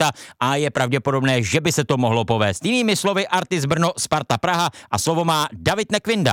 Sparta a je pravděpodobné, že by se to mohlo povést. Jinými slovy Artis Brno, Sparta Praha a slovo má David Nekvinda.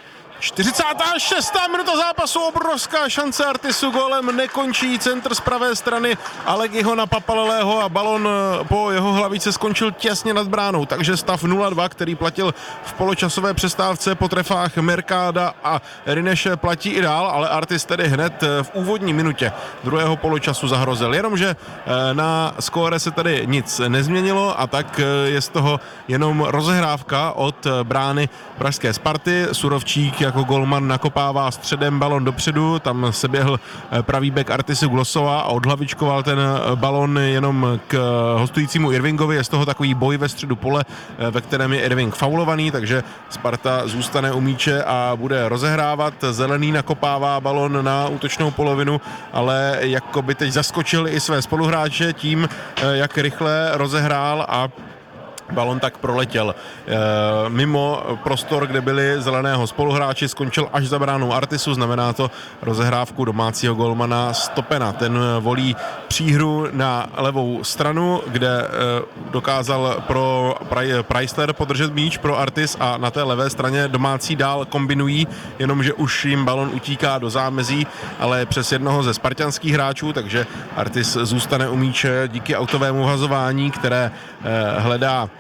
46. minuta zápasu, obrovská šance Artisu, gólem nekončí, centr z pravé strany Alegiho na Papalelého a balon po jeho hlavice skončil těsně nad bránou, takže stav 0-2, který platil v poločasové přestávce po trefách Mercada a Rineše, platí i dál, ale Artis tedy hned v úvodní minutě druhého poločasu zahrozil, jenomže na skóre se tady nic nezměnilo a tak je z toho jenom rozehrávka od brány pražské Sparty. Surovčík jako golman nakopává středem balon dopředu, tam se běhl pravý bek Artisu Glosova a odhlavičkoval ten balon jenom k hostujícímu Irvingovi. Je z toho takový boj ve středu pole, ve kterém je Irving faulovaný, takže Sparta zůstane u míče a bude rozehrávat. Zelený nakopává balon na útočnou polovinu, ale jako by teď zaskočil i své spoluhráče tím, jak rychle rozehrál a balon tak proletěl mimo prostor, kde byli zeleného spoluhráči, skončil až za bránou Artisu, znamená to rozehrávku domácího golmana Stopena. Ten volí příhru na levou stranu, kde dokázal pro Preisler podržet míč pro Artis a na té levé straně domácí dál kombinují, jenomže už jim balon utíká do zámezí, ale přes jednoho ze spartanských hráčů, takže Artis zůstane u míče díky autovému vhazování, které hledá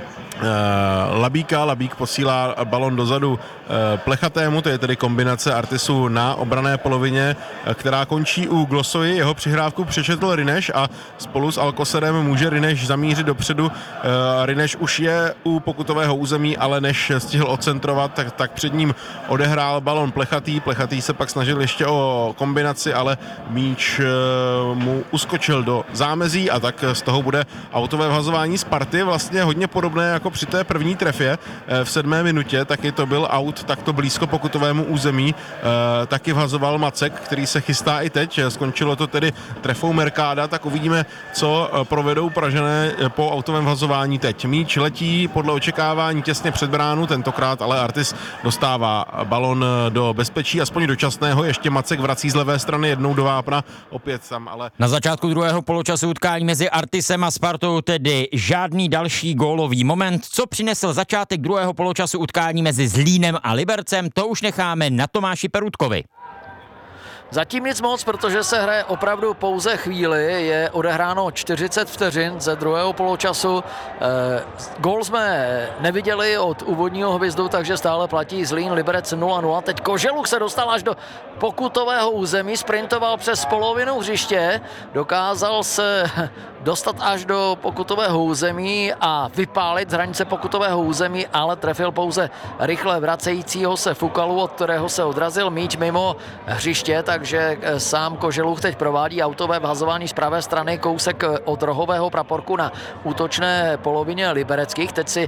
Labíka. Labík posílá balon dozadu Plechatému, to je tedy kombinace Artisu na obranné polovině, která končí u Glosovy, jeho přihrávku přečetl Rineš a spolu s Alcocerem může Rineš zamířit dopředu. Rineš už je u pokutového území, ale než stihl odcentrovat, tak před ním odehrál balon Plechatý. Plechatý se pak snažil ještě o kombinaci, ale míč mu uskočil do zámezí a tak z toho bude autové vhazování Sparty, vlastně hodně podobné jako při té první trefě v 7. minutě, taky to byl aut takto blízko pokutovému území, taky vhazoval Macek, který se chystá i teď, skončilo to tedy trefou Mercada, tak uvidíme, co provedou Pražané po autovém vhazování teď. Míč letí podle očekávání těsně před bránu, tentokrát ale Artis dostává balon do bezpečí, aspoň dočasného, ještě Macek vrací z levé strany jednou do vápna, opět tam ale... Na začátku druhého poločasu utkání mezi Artisem a Spartou tedy žádný další gólový moment. Co přinesl začátek druhého poločasu utkání mezi Zlínem a Libercem, to už necháme na Tomáši Perutkovi. Zatím nic moc, protože se hraje opravdu pouze chvíli, je odehráno 40 vteřin ze druhého poločasu. Gól jsme neviděli od úvodního hvězdu, takže stále platí Zlín Liberec 0-0. Teď Koželuch se dostal až do pokutového území, sprintoval přes polovinu hřiště, dokázal se dostat až do pokutového území a vypálit z hranice pokutového území, ale trefil pouze rychle vracejícího se Fukalu, od kterého se odrazil míč mimo hřiště, takže sám Koželuch teď provádí autové vhazování z pravé strany, kousek od rohového praporku na útočné polovině libereckých. Teď si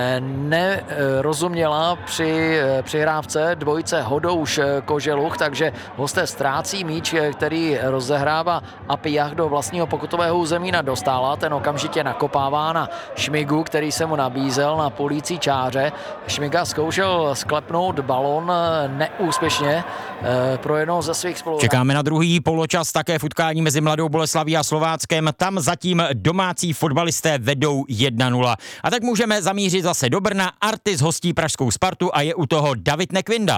nerozuměla při přihrávce dvojice Hodouš Koželuch, takže hosté ztrácí míč, který rozehrává Apijach do vlastního pokutového území na Dostála, ten okamžitě nakopává na Šmigu, který se mu nabízel na polící čáře. Šmiga zkoušel sklepnout balon neúspěšně pro jednoho ze svých spoluhráčů. Čekáme na druhý poločas také v utkání mezi Mladou Boleslaví a Slováckem. Tam zatím domácí fotbalisté vedou 1-0. A tak můžeme zamířit zase do Brna. Artis hostí pražskou Spartu a je u toho David Nekvinda.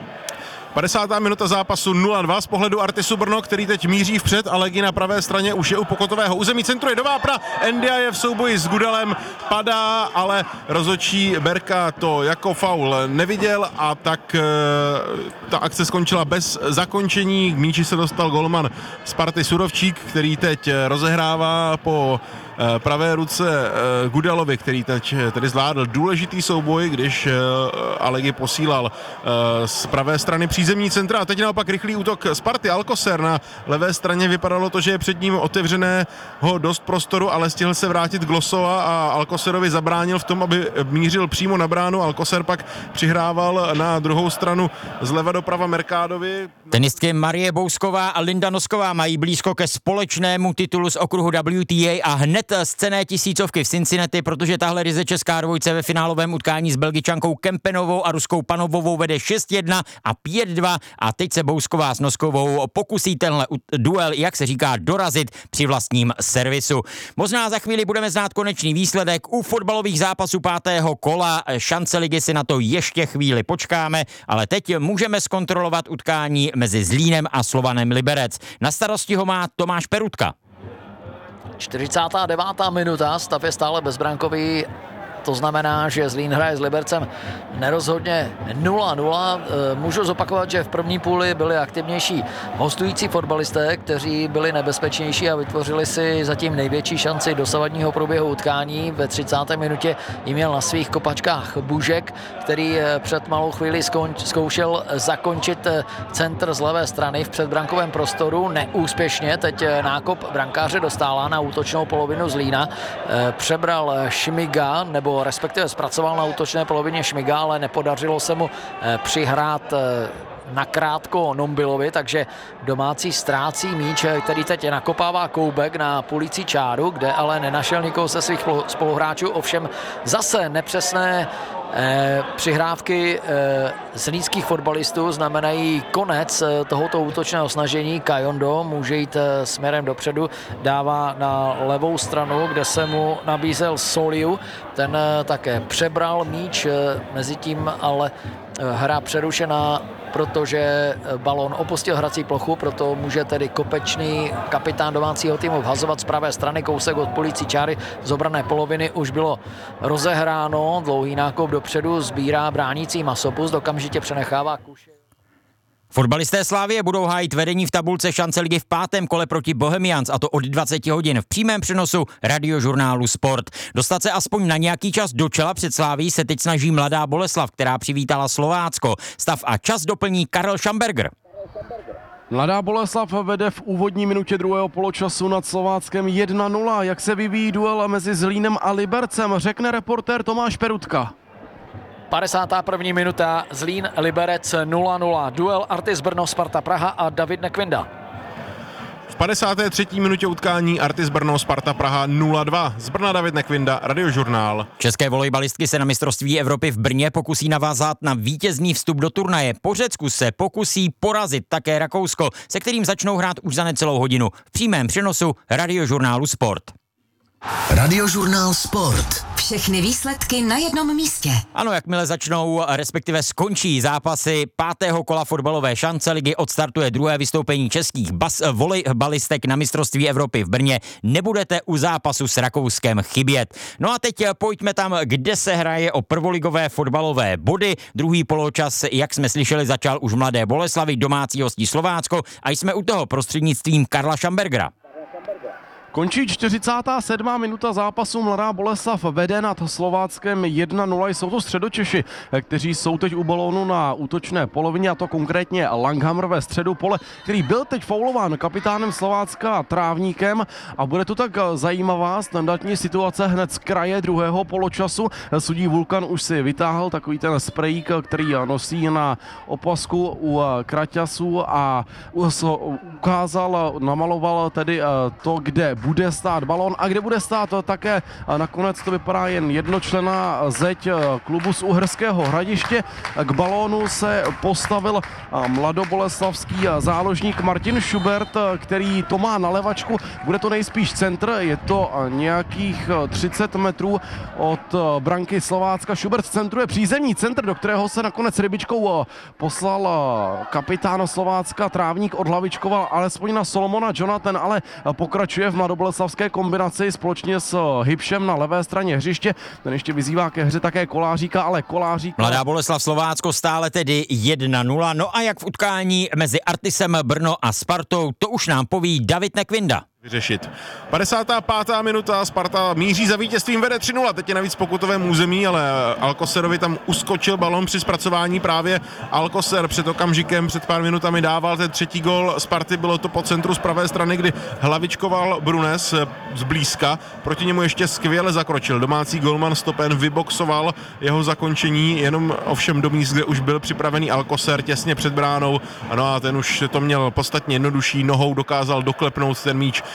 50. minuta zápasu 0-2 z pohledu Artisu Brno, který teď míří vpřed a Legi na pravé straně už je u pokutového území, centruje do vápna, Endia je v souboji s Gudalem, padá, ale rozhodčí Berka to jako faul neviděl a tak ta akce skončila bez zakončení. K míči se dostal golman Sparty Surovčík, který teď rozehrává po pravé ruce Gudalovi, který teď tedy zvládl důležitý souboj, když Alegi posílal z pravé strany přízemní centra a teď naopak rychlý útok Sparty. Alcocer na levé straně, vypadalo to, že je před ním otevřeného dost prostoru, ale stihl se vrátit Glosova a Alcocerovi zabránil v tom, aby mířil přímo na bránu. Alcocer pak přihrával na druhou stranu zleva doprava Mercadovi. Tenistky Marie Bousková a Linda Nosková mají blízko ke společnému titulu z okruhu WTA a hned z cenné tisícovky v Cincinnati, protože tahle ryze česká dvojice ve finálovém utkání s Belgičankou Kempenovou a Ruskou Panovovou vede 6-1 a 5 9-2 a teď se Bousková s Noskovou pokusí tenhle duel, jak se říká, dorazit při vlastním servisu. Možná za chvíli budeme znát konečný výsledek u fotbalových zápasů 5. kola. Šance ligy si na to ještě chvíli počkáme, ale teď můžeme zkontrolovat utkání mezi Zlínem a Slovanem Liberec. Na starosti ho má Tomáš Perutka. 49. minuta, stav je stále bezbrankový. To znamená, že Zlín hraje s Libercem nerozhodně 0-0. Můžu zopakovat, že v první půli byli aktivnější hostující fotbalisté, kteří byli nebezpečnější a vytvořili si zatím největší šanci dosavadního průběhu utkání. Ve 30. minutě jim měl na svých kopačkách Bužek, který před malou chvíli zkoušel zakončit centr z levé strany v předbrankovém prostoru. Neúspěšně, teď nákop brankáře dostává na útočnou polovinu Zlína. Přebral Šmiga, nebo respektive zpracoval na útočné polovině Šmiga, ale nepodařilo se mu přihrát nakrátko Nombilovi, takže domácí ztrácí míč, který teď nakopává Koubek na půlící čáru, kde ale nenašel nikoho ze svých spoluhráčů, ovšem zase nepřesné přihrávky zlínských fotbalistů znamenají konec tohoto útočného snažení. Kajondo může jít směrem dopředu, dává na levou stranu, kde se mu nabízel Soliu, ten také přebral míč, mezitím ale hra přerušená, protože balón opustil hrací plochu, proto může tedy Kopečný, kapitán domácího týmu, vhazovat z pravé strany, kousek od půlící čáry z obrané poloviny už bylo rozehráno, dlouhý nákop dopředu, sbírá bránící Masopust, okamžitě přenechává Kuše. Fotbalisté Slavie budou hájit vedení v tabulce šance ligy v 5. kole proti Bohemians, a to od 20 hodin v přímém přenosu radiožurnálu Sport. Dostat se aspoň na nějaký čas do čela před Slavií se teď snaží Mladá Boleslav, která přivítala Slovácko. Stav a čas doplní Karel Schamberger. Mladá Boleslav vede v úvodní minutě druhého poločasu nad Slováckem 1-0. Jak se vyvíjí duel mezi Zlínem a Libercem, řekne reportér Tomáš Perutka. 51. minuta, Zlín Liberec 0-0. Duel Artis Brno, Sparta Praha a David Nekvinda. V 53. minutě utkání Artis Brno, Sparta Praha 0-2. Z Brna David Nekvinda, Radiožurnál. České volejbalistky se na mistrovství Evropy v Brně pokusí navázat na vítězný vstup do turnaje. Po Řecku se pokusí porazit také Rakousko, se kterým začnou hrát už za necelou hodinu. V přímém přenosu Radiožurnálu Sport. Radiožurnál Sport. Všechny výsledky na jednom místě. Ano, jakmile začnou, respektive skončí zápasy 5. kola fotbalové šance ligy, odstartuje druhé vystoupení českých volejbalistek na mistrovství Evropy v Brně. Nebudete u zápasu s Rakouskem chybět. No a teď pojďme tam, kde se hraje o prvoligové fotbalové body. Druhý poločas, jak jsme slyšeli, začal už Mladé Boleslavi, domácí hostí Slovácko, a jsme u toho prostřednictvím Karla Schambergera. Končí 47. minuta zápasu, Mladá Boleslav vede nad Slováckem 1-0. Jsou to Středočeši, kteří jsou teď u balónu na útočné polovině, a to konkrétně Langhammer ve středu pole, který byl teď faulován kapitánem Slovácka Trávníkem, a bude to tak zajímavá standardní situace hned z kraje druhého poločasu. Sudí Vulkan už si vytáhl takový ten sprejík, který nosí na opasku u kraťasů, a ukázal, namaloval tedy to, kde bude stát balón a kde bude stát také. A nakonec to vypadá jen jednočlenná zeď klubu z Uherského Hradiště. K balónu se postavil mladoboleslavský záložník Martin Schubert, který to má na levačku. Bude to nejspíš centr, je to nějakých 30 metrů od branky Slovácka. Schubert centruje přízemní centr, do kterého se nakonec rybičkou poslal kapitán Slovácka Trávník, odhlavičkoval alespoň na Solomona Johna, ten ale pokračuje v mladoboleslavské kombinaci společně s Hybšem na levé straně hřiště. Ten ještě vyzývá ke hře také Koláříka, ale Kolářík... Mladá Boleslav Slovácko stále tedy 1-0. No a jak v utkání mezi Artisem Brno a Spartou, to už nám poví David Nekvinda. Vyřešit. 55. minuta, Sparta míří za vítězstvím, vede 3-0, teď je navíc v pokutovém území, ale Alcocerovi tam uskočil balon při zpracování právě Alcocer. Před okamžikem, před pár minutami dával ten třetí gol Sparty, bylo to po centru z pravé strany, kdy hlavičkoval Brunes zblízka, proti němu ještě skvěle zakročil. Domácí golman Stopen vyboxoval jeho zakončení, jenom ovšem do míst, kde už byl připravený Alcocer těsně před bránou. Ano, a ten už to měl podstatně jednodušší, nohou dokázal doklepnout ten míč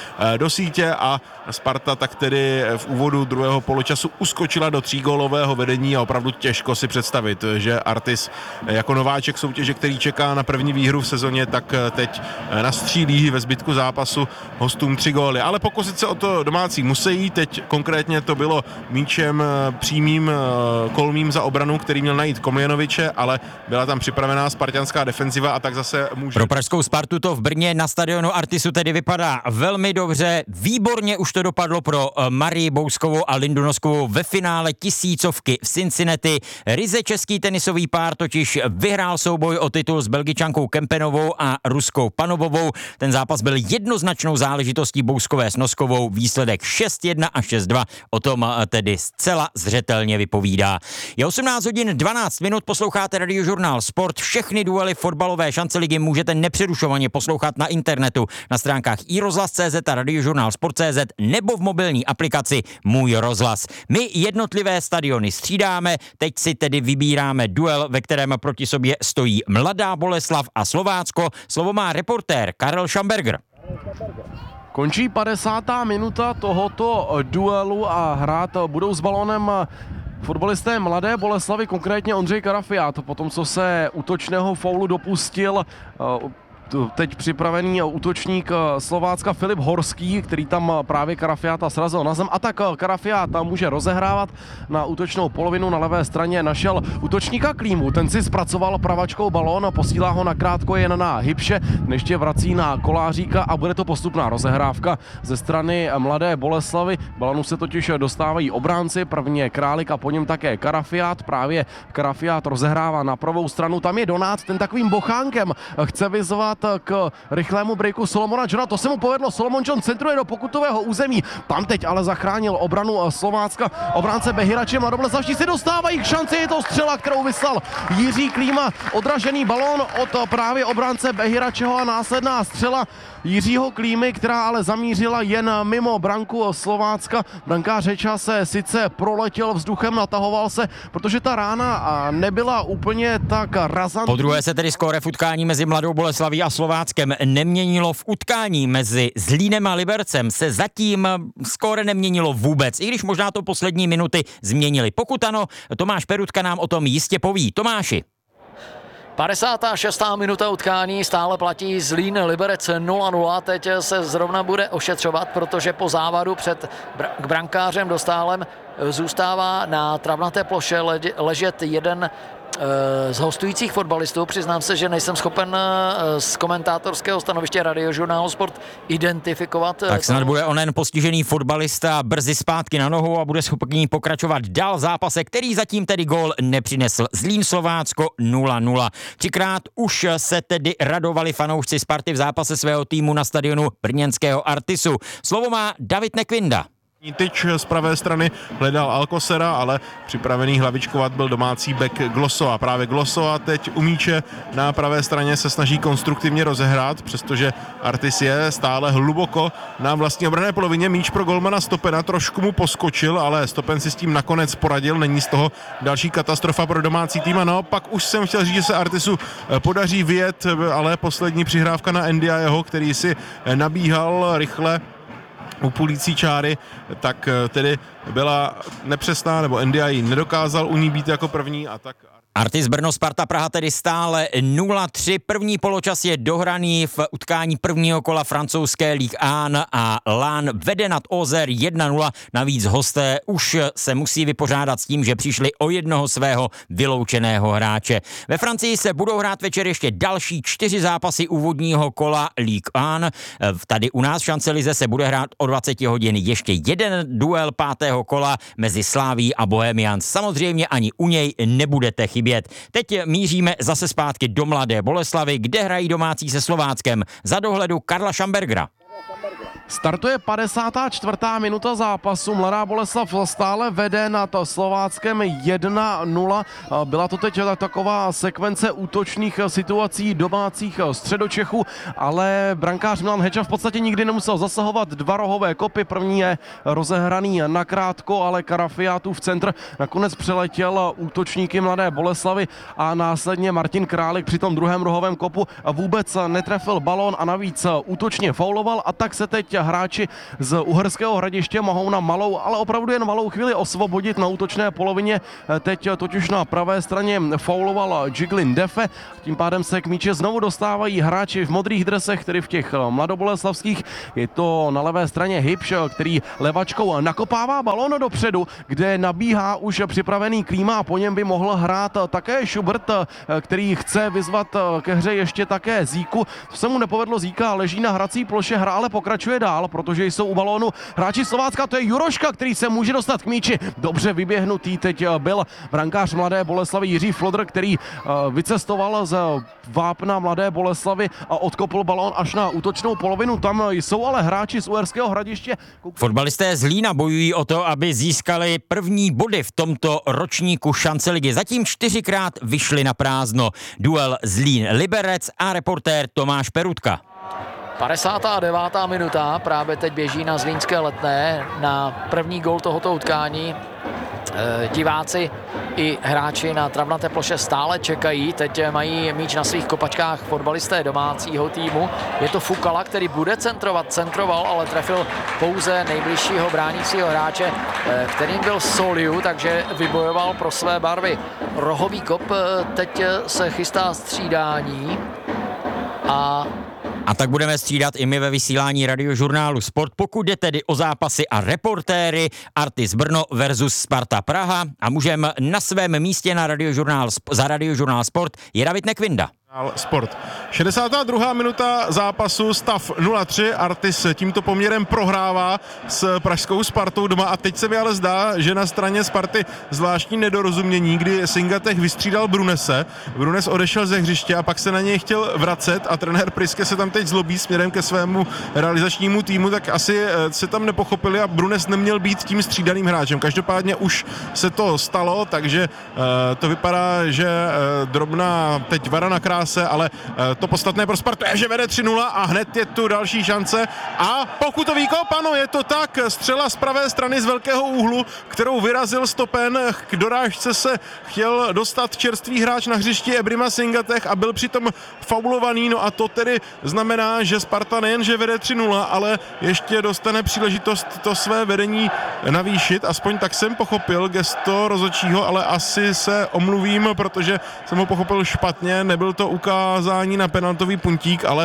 do sítě a Sparta tak tedy v úvodu druhého poločasu uskočila do 3gólového vedení a opravdu těžko si představit, že Artis jako nováček soutěže, který čeká na první výhru v sezóně, tak teď nastřílí ve zbytku zápasu hostům 3 góly. Ale pokusit se o to domácí musí. Teď konkrétně to bylo míčem přímým kolmým za obranu, který měl najít Komljenoviče, ale byla tam připravená spartanská defenziva a tak zase může... Pro pražskou Spartu to v Brně na stadionu Artisu tedy vypadá velmi dobře. Výborně už to dopadlo pro Marii Bouskovou a Lindu Noskovou ve finále tisícovky v Cincinnati. Ryze český tenisový pár totiž vyhrál souboj o titul s Belgičankou Kempenovou a Ruskou Panovovou. Ten zápas byl jednoznačnou záležitostí Bouskové s Noskovou. Výsledek 6-1 a 6-2 o tom tedy zcela zřetelně vypovídá. Je 18 hodin 12 minut, posloucháte Radiožurnál Sport. Všechny duely fotbalové šance ligy můžete nepřerušovaně poslouchat na internetu na stránkách iRozhlas.cz a Radiožurnál.cz nebo v mobilní aplikaci Můj rozhlas. My jednotlivé stadiony střídáme, teď si tedy vybíráme duel, ve kterém proti sobě stojí Mladá Boleslav a Slovácko. Slovo má reportér Karel Schamberger. Končí 50. minuta tohoto duelu a hrát budou s balónem fotbalisté Mladé Boleslavy, konkrétně Ondřej Karafiát, po tom, co se útočného faulu dopustil teď připravený útočník Slovácka Filip Horský, který tam právě Karafiáta srazil na zem. A tak Karafiát tam může rozehrávat na útočnou polovinu. Na levé straně našel útočníka Klímu. Ten si zpracoval pravačkou balón a posílá ho nakrátko jen na Hybše. Ještě vrací na Koláříka a bude to postupná rozehrávka ze strany Mladé Boleslavy. Balonu se totiž dostávají obránci, prvně Králik a po něm také Karafiát. Právě Karafiát rozehrává na pravou stranu. Tam je Donát, ten takovým bochánkem chce vyzvat k rychlému breaku Solomona Johna. To se mu povedlo. Solomon John centruje do pokutového území. Tam teď ale zachránil obranu Slovácka. Obránce Behirače Mladobleslav si dostávají k šanci. Je to střela, kterou vyslal Jiří Klíma. Odražený balón od právě obránce Behiračeho a následná střela Jiřího Klímy, která ale zamířila jen mimo branku Slovácka. Brankář Řeča se sice proletěl vzduchem, natahoval se, protože ta rána nebyla úplně tak razantní. Po druhé se tedy skóre v utkání mezi Mladou Boleslaví a Slováckem neměnilo. V utkání mezi Zlínem a Libercem se zatím skóre neměnilo vůbec, i když možná to poslední minuty změnili. Pokud ano, Tomáš Perutka nám o tom jistě poví. Tomáši. 56. minuta utkání, stále platí Zlín Liberec 0-0, teď se zrovna bude ošetřovat, protože po závadu před brankářem Dostálem zůstává na travnaté ploše ležet jeden z hostujících fotbalistů. Přiznám se, že nejsem schopen z komentátorského stanoviště Radiožurnálu Sport identifikovat. Tak snad bude onen postižený fotbalista brzy zpátky na nohu a bude schopný pokračovat dál v zápase, který zatím tedy gól nepřinesl. Zlín Slovácko 0-0. Třikrát už se tedy radovali fanoušci Sparty v zápase svého týmu na stadionu brněnského Artisu. Slovo má David Nekvinda. Tyč z pravé strany hledal Alcosera, ale připravený hlavičkovat byl domácí bek Glossova. Právě Glossova teď u míče na pravé straně se snaží konstruktivně rozehrát, přestože Artis je stále hluboko na vlastní obranné polovině. Míč pro golmana Stopena, trošku mu poskočil, ale Stopen si s tím nakonec poradil. Není z toho další katastrofa pro domácí tým. A no, pak už jsem chtěl říct, že se Artisu podaří vyjet, ale poslední přihrávka na Ndiayeho, který si nabíhal rychle u půlící čáry, tak tedy byla nepřesná, nebo Ndiaye nedokázal u ní být jako první a tak. Artis Brno Sparta Praha tedy stále 0-3. První poločas je dohraný v utkání prvního kola francouzské Ligue 1 a Lán vede nad Ozer 1-0. Navíc hosté už se musí vypořádat s tím, že přišli o jednoho svého vyloučeného hráče. Ve Francii se budou hrát večer ještě další 4 zápasy úvodního kola Ligue 1. Tady u nás v Champs-Élysées se bude hrát o 20 hodin ještě jeden duel 5. kola mezi Slavií a Bohemians. Samozřejmě ani u něj nebudete chybět. Teď míříme zase zpátky do Mladé Boleslavy, kde hrají domácí se Slováckem. Za dohledu Karla Schambergera. Startuje 54. minuta zápasu. Mladá Boleslav stále vede nad Slováckem 1-0. Byla to teď taková sekvence útočných situací domácích Středočechů, ale brankář Milan Heča v podstatě nikdy nemusel zasahovat. 2 rohové kopy. První je rozehraný nakrátko, ale Karafiátův centr nakonec přeletěl útočníky Mladé Boleslavy a následně Martin Králik při tom druhém rohovém kopu vůbec netrefil balón a navíc útočně fauloval a tak se teď teď hráči z Uherského Hradiště mohou na malou, ale opravdu jen malou chvíli osvobodit na útočné polovině. Teď totiž na pravé straně fauloval Jiglin Defe, tím pádem se k míči znovu dostávají hráči v modrých dresech, tedy v těch mladoboleslavských. Je to na levé straně Hybš, který levačkou nakopává balón dopředu, kde nabíhá už připravený Klíma a po něm by mohl hrát také Schubert, který chce vyzvat ke hře ještě také Zíku. To se mu nepovedlo, Zíka leží na hrací ploše, hra ale pokračuje dál, protože jsou u balónu hráči Slovácka, to je Juroška, který se může dostat k míči. Dobře vyběhnutý teď byl brankář Mladé Boleslavi Jiří Flodr, který vycestoval z vápna Mladé Boleslavy a odkopl balón až na útočnou polovinu. Tam jsou ale hráči z Uherského Hradiště. Fotbalisté z Zlína bojují o to, aby získali první body v tomto ročníku šance ligy. Zatím 4krát vyšli na prázdno. Duel Zlín-Liberec a reportér Tomáš Perutka. 59. minuta, právě teď běží na zlínské Letné na první gól tohoto utkání. Diváci i hráči na travnaté ploše stále čekají, teď mají míč na svých kopačkách fotbalisté domácího týmu. Je to Fukala, který bude centroval, ale trefil pouze nejbližšího bránícího hráče, kterým byl Soliu, takže vybojoval pro své barvy rohový kop. Teď se chystá střídání A tak budeme střídat i my ve vysílání Radiožurnálu Sport, pokud jde tedy o zápasy a reportéry Artis Brno versus Sparta Praha a můžeme na svém místě za Radiožurnál Sport je David Nekvinda. Sport. 62. minuta zápasu, stav 0-3, Artis tímto poměrem prohrává s pražskou Spartou doma a teď se mi ale zdá, že na straně Sparty zvláštní nedorozumění, kdy Singatech vystřídal Brunese, Brunes odešel ze hřiště a pak se na něj chtěl vracet a trenér Priske se tam teď zlobí směrem ke svému realizačnímu týmu, tak asi se tam nepochopili a Brunes neměl být tím střídaným hráčem. Každopádně už se to stalo, takže to vypadá, že drobná teď vara na kráse, ale to podstatné pro Spartu je, že vede 3-0 a hned je tu další šance a pokutový kop, ano, je to tak, střela z pravé strany z velkého úhlu, kterou vyrazil stopen, k dorážce se chtěl dostat čerstvý hráč na hřišti Ebrima Singatech a byl přitom faulovaný, no a to tedy znamená, že Sparta nejenže vede 3-0, ale ještě dostane příležitost to své vedení navýšit, aspoň tak jsem pochopil gesto rozhodčího, ale asi se omluvím, protože jsem ho pochopil špatně, nebyl to ukázání na penaltový puntík, ale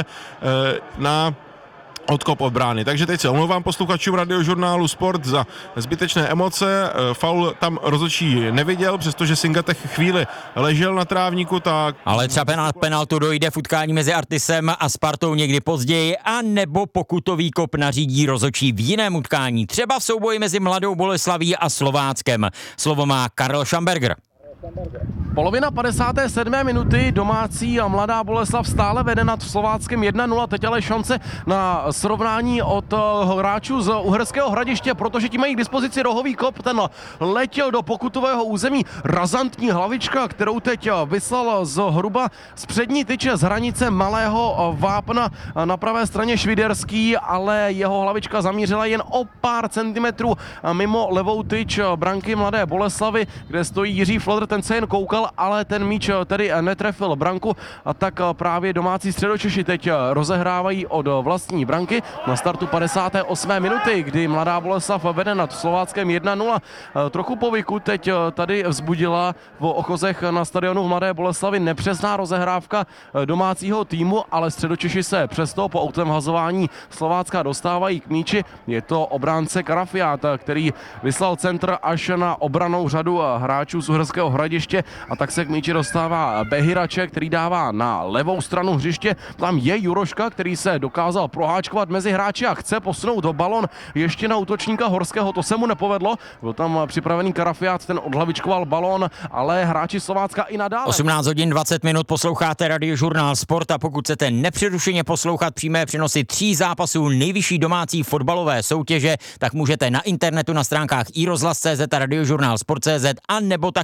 na odkop od brány. Takže teď se omlouvám posluchačům Radiožurnálu Sport za zbytečné emoce. Faul tam rozhodčí neviděl, přestože Singatech chvíli ležel na trávníku, tak... Ale třeba penaltu dojde v utkání mezi Artisem a Spartou někdy později, a nebo pokutový kop nařídí rozhodčí v jiném utkání, třeba v souboji mezi Mladou Boleslaví a Slováckem. Slovo má Karel Schamberger. Polovina 57. minuty, domácí a Mladá Boleslav stále vede nad Slováckem 1-0, teď ale šance na srovnání od hráčů z Uherského Hradiště, protože ti mají k dispozici rohový kop, ten letěl do pokutového území, razantní hlavička, kterou teď vyslal zhruba z přední tyče z hranice malého vápna na pravé straně Šviderský, ale jeho hlavička zamířila jen o pár centimetrů mimo levou tyč branky Mladé Boleslavy, kde stojí Jiří Flodr, ten se jen koukal, ale ten míč tedy netrefil branku a tak právě domácí Středočeši teď rozehrávají od vlastní branky na startu 58. minuty, kdy Mladá Boleslav vede nad Slováckem 1-0. Trochu povyku teď tady vzbudila v ochozech na stadionu v Mladé Boleslavi nepřesná rozehrávka domácího týmu, ale Středočeši se přesto po autem hazování Slovácka dostávají k míči. Je to obránce Karafiát, který vyslal centr až na obranou řadu hráčů z Uherského Hradiště a tak se k míči dostává Behirače, který dává na levou stranu hřiště. Tam je Juroška, který se dokázal proháčkovat mezi hráči a chce posunout balon ještě na útočníka Horského. To se mu nepovedlo. Byl tam připravený Karafiát, ten odhlavičkoval balon, ale hráči Slovácka i nadále. 18 hodin 20 minut posloucháte Radiožurnál Sport a pokud chcete nepřerušeně poslouchat přímé přenosy 3 zápasů nejvyšší domácí fotbalové soutěže, tak můžete na internetu na stránkách iRozhlas.cz a Radiožurnál Sport.cz a nebo také v mobilní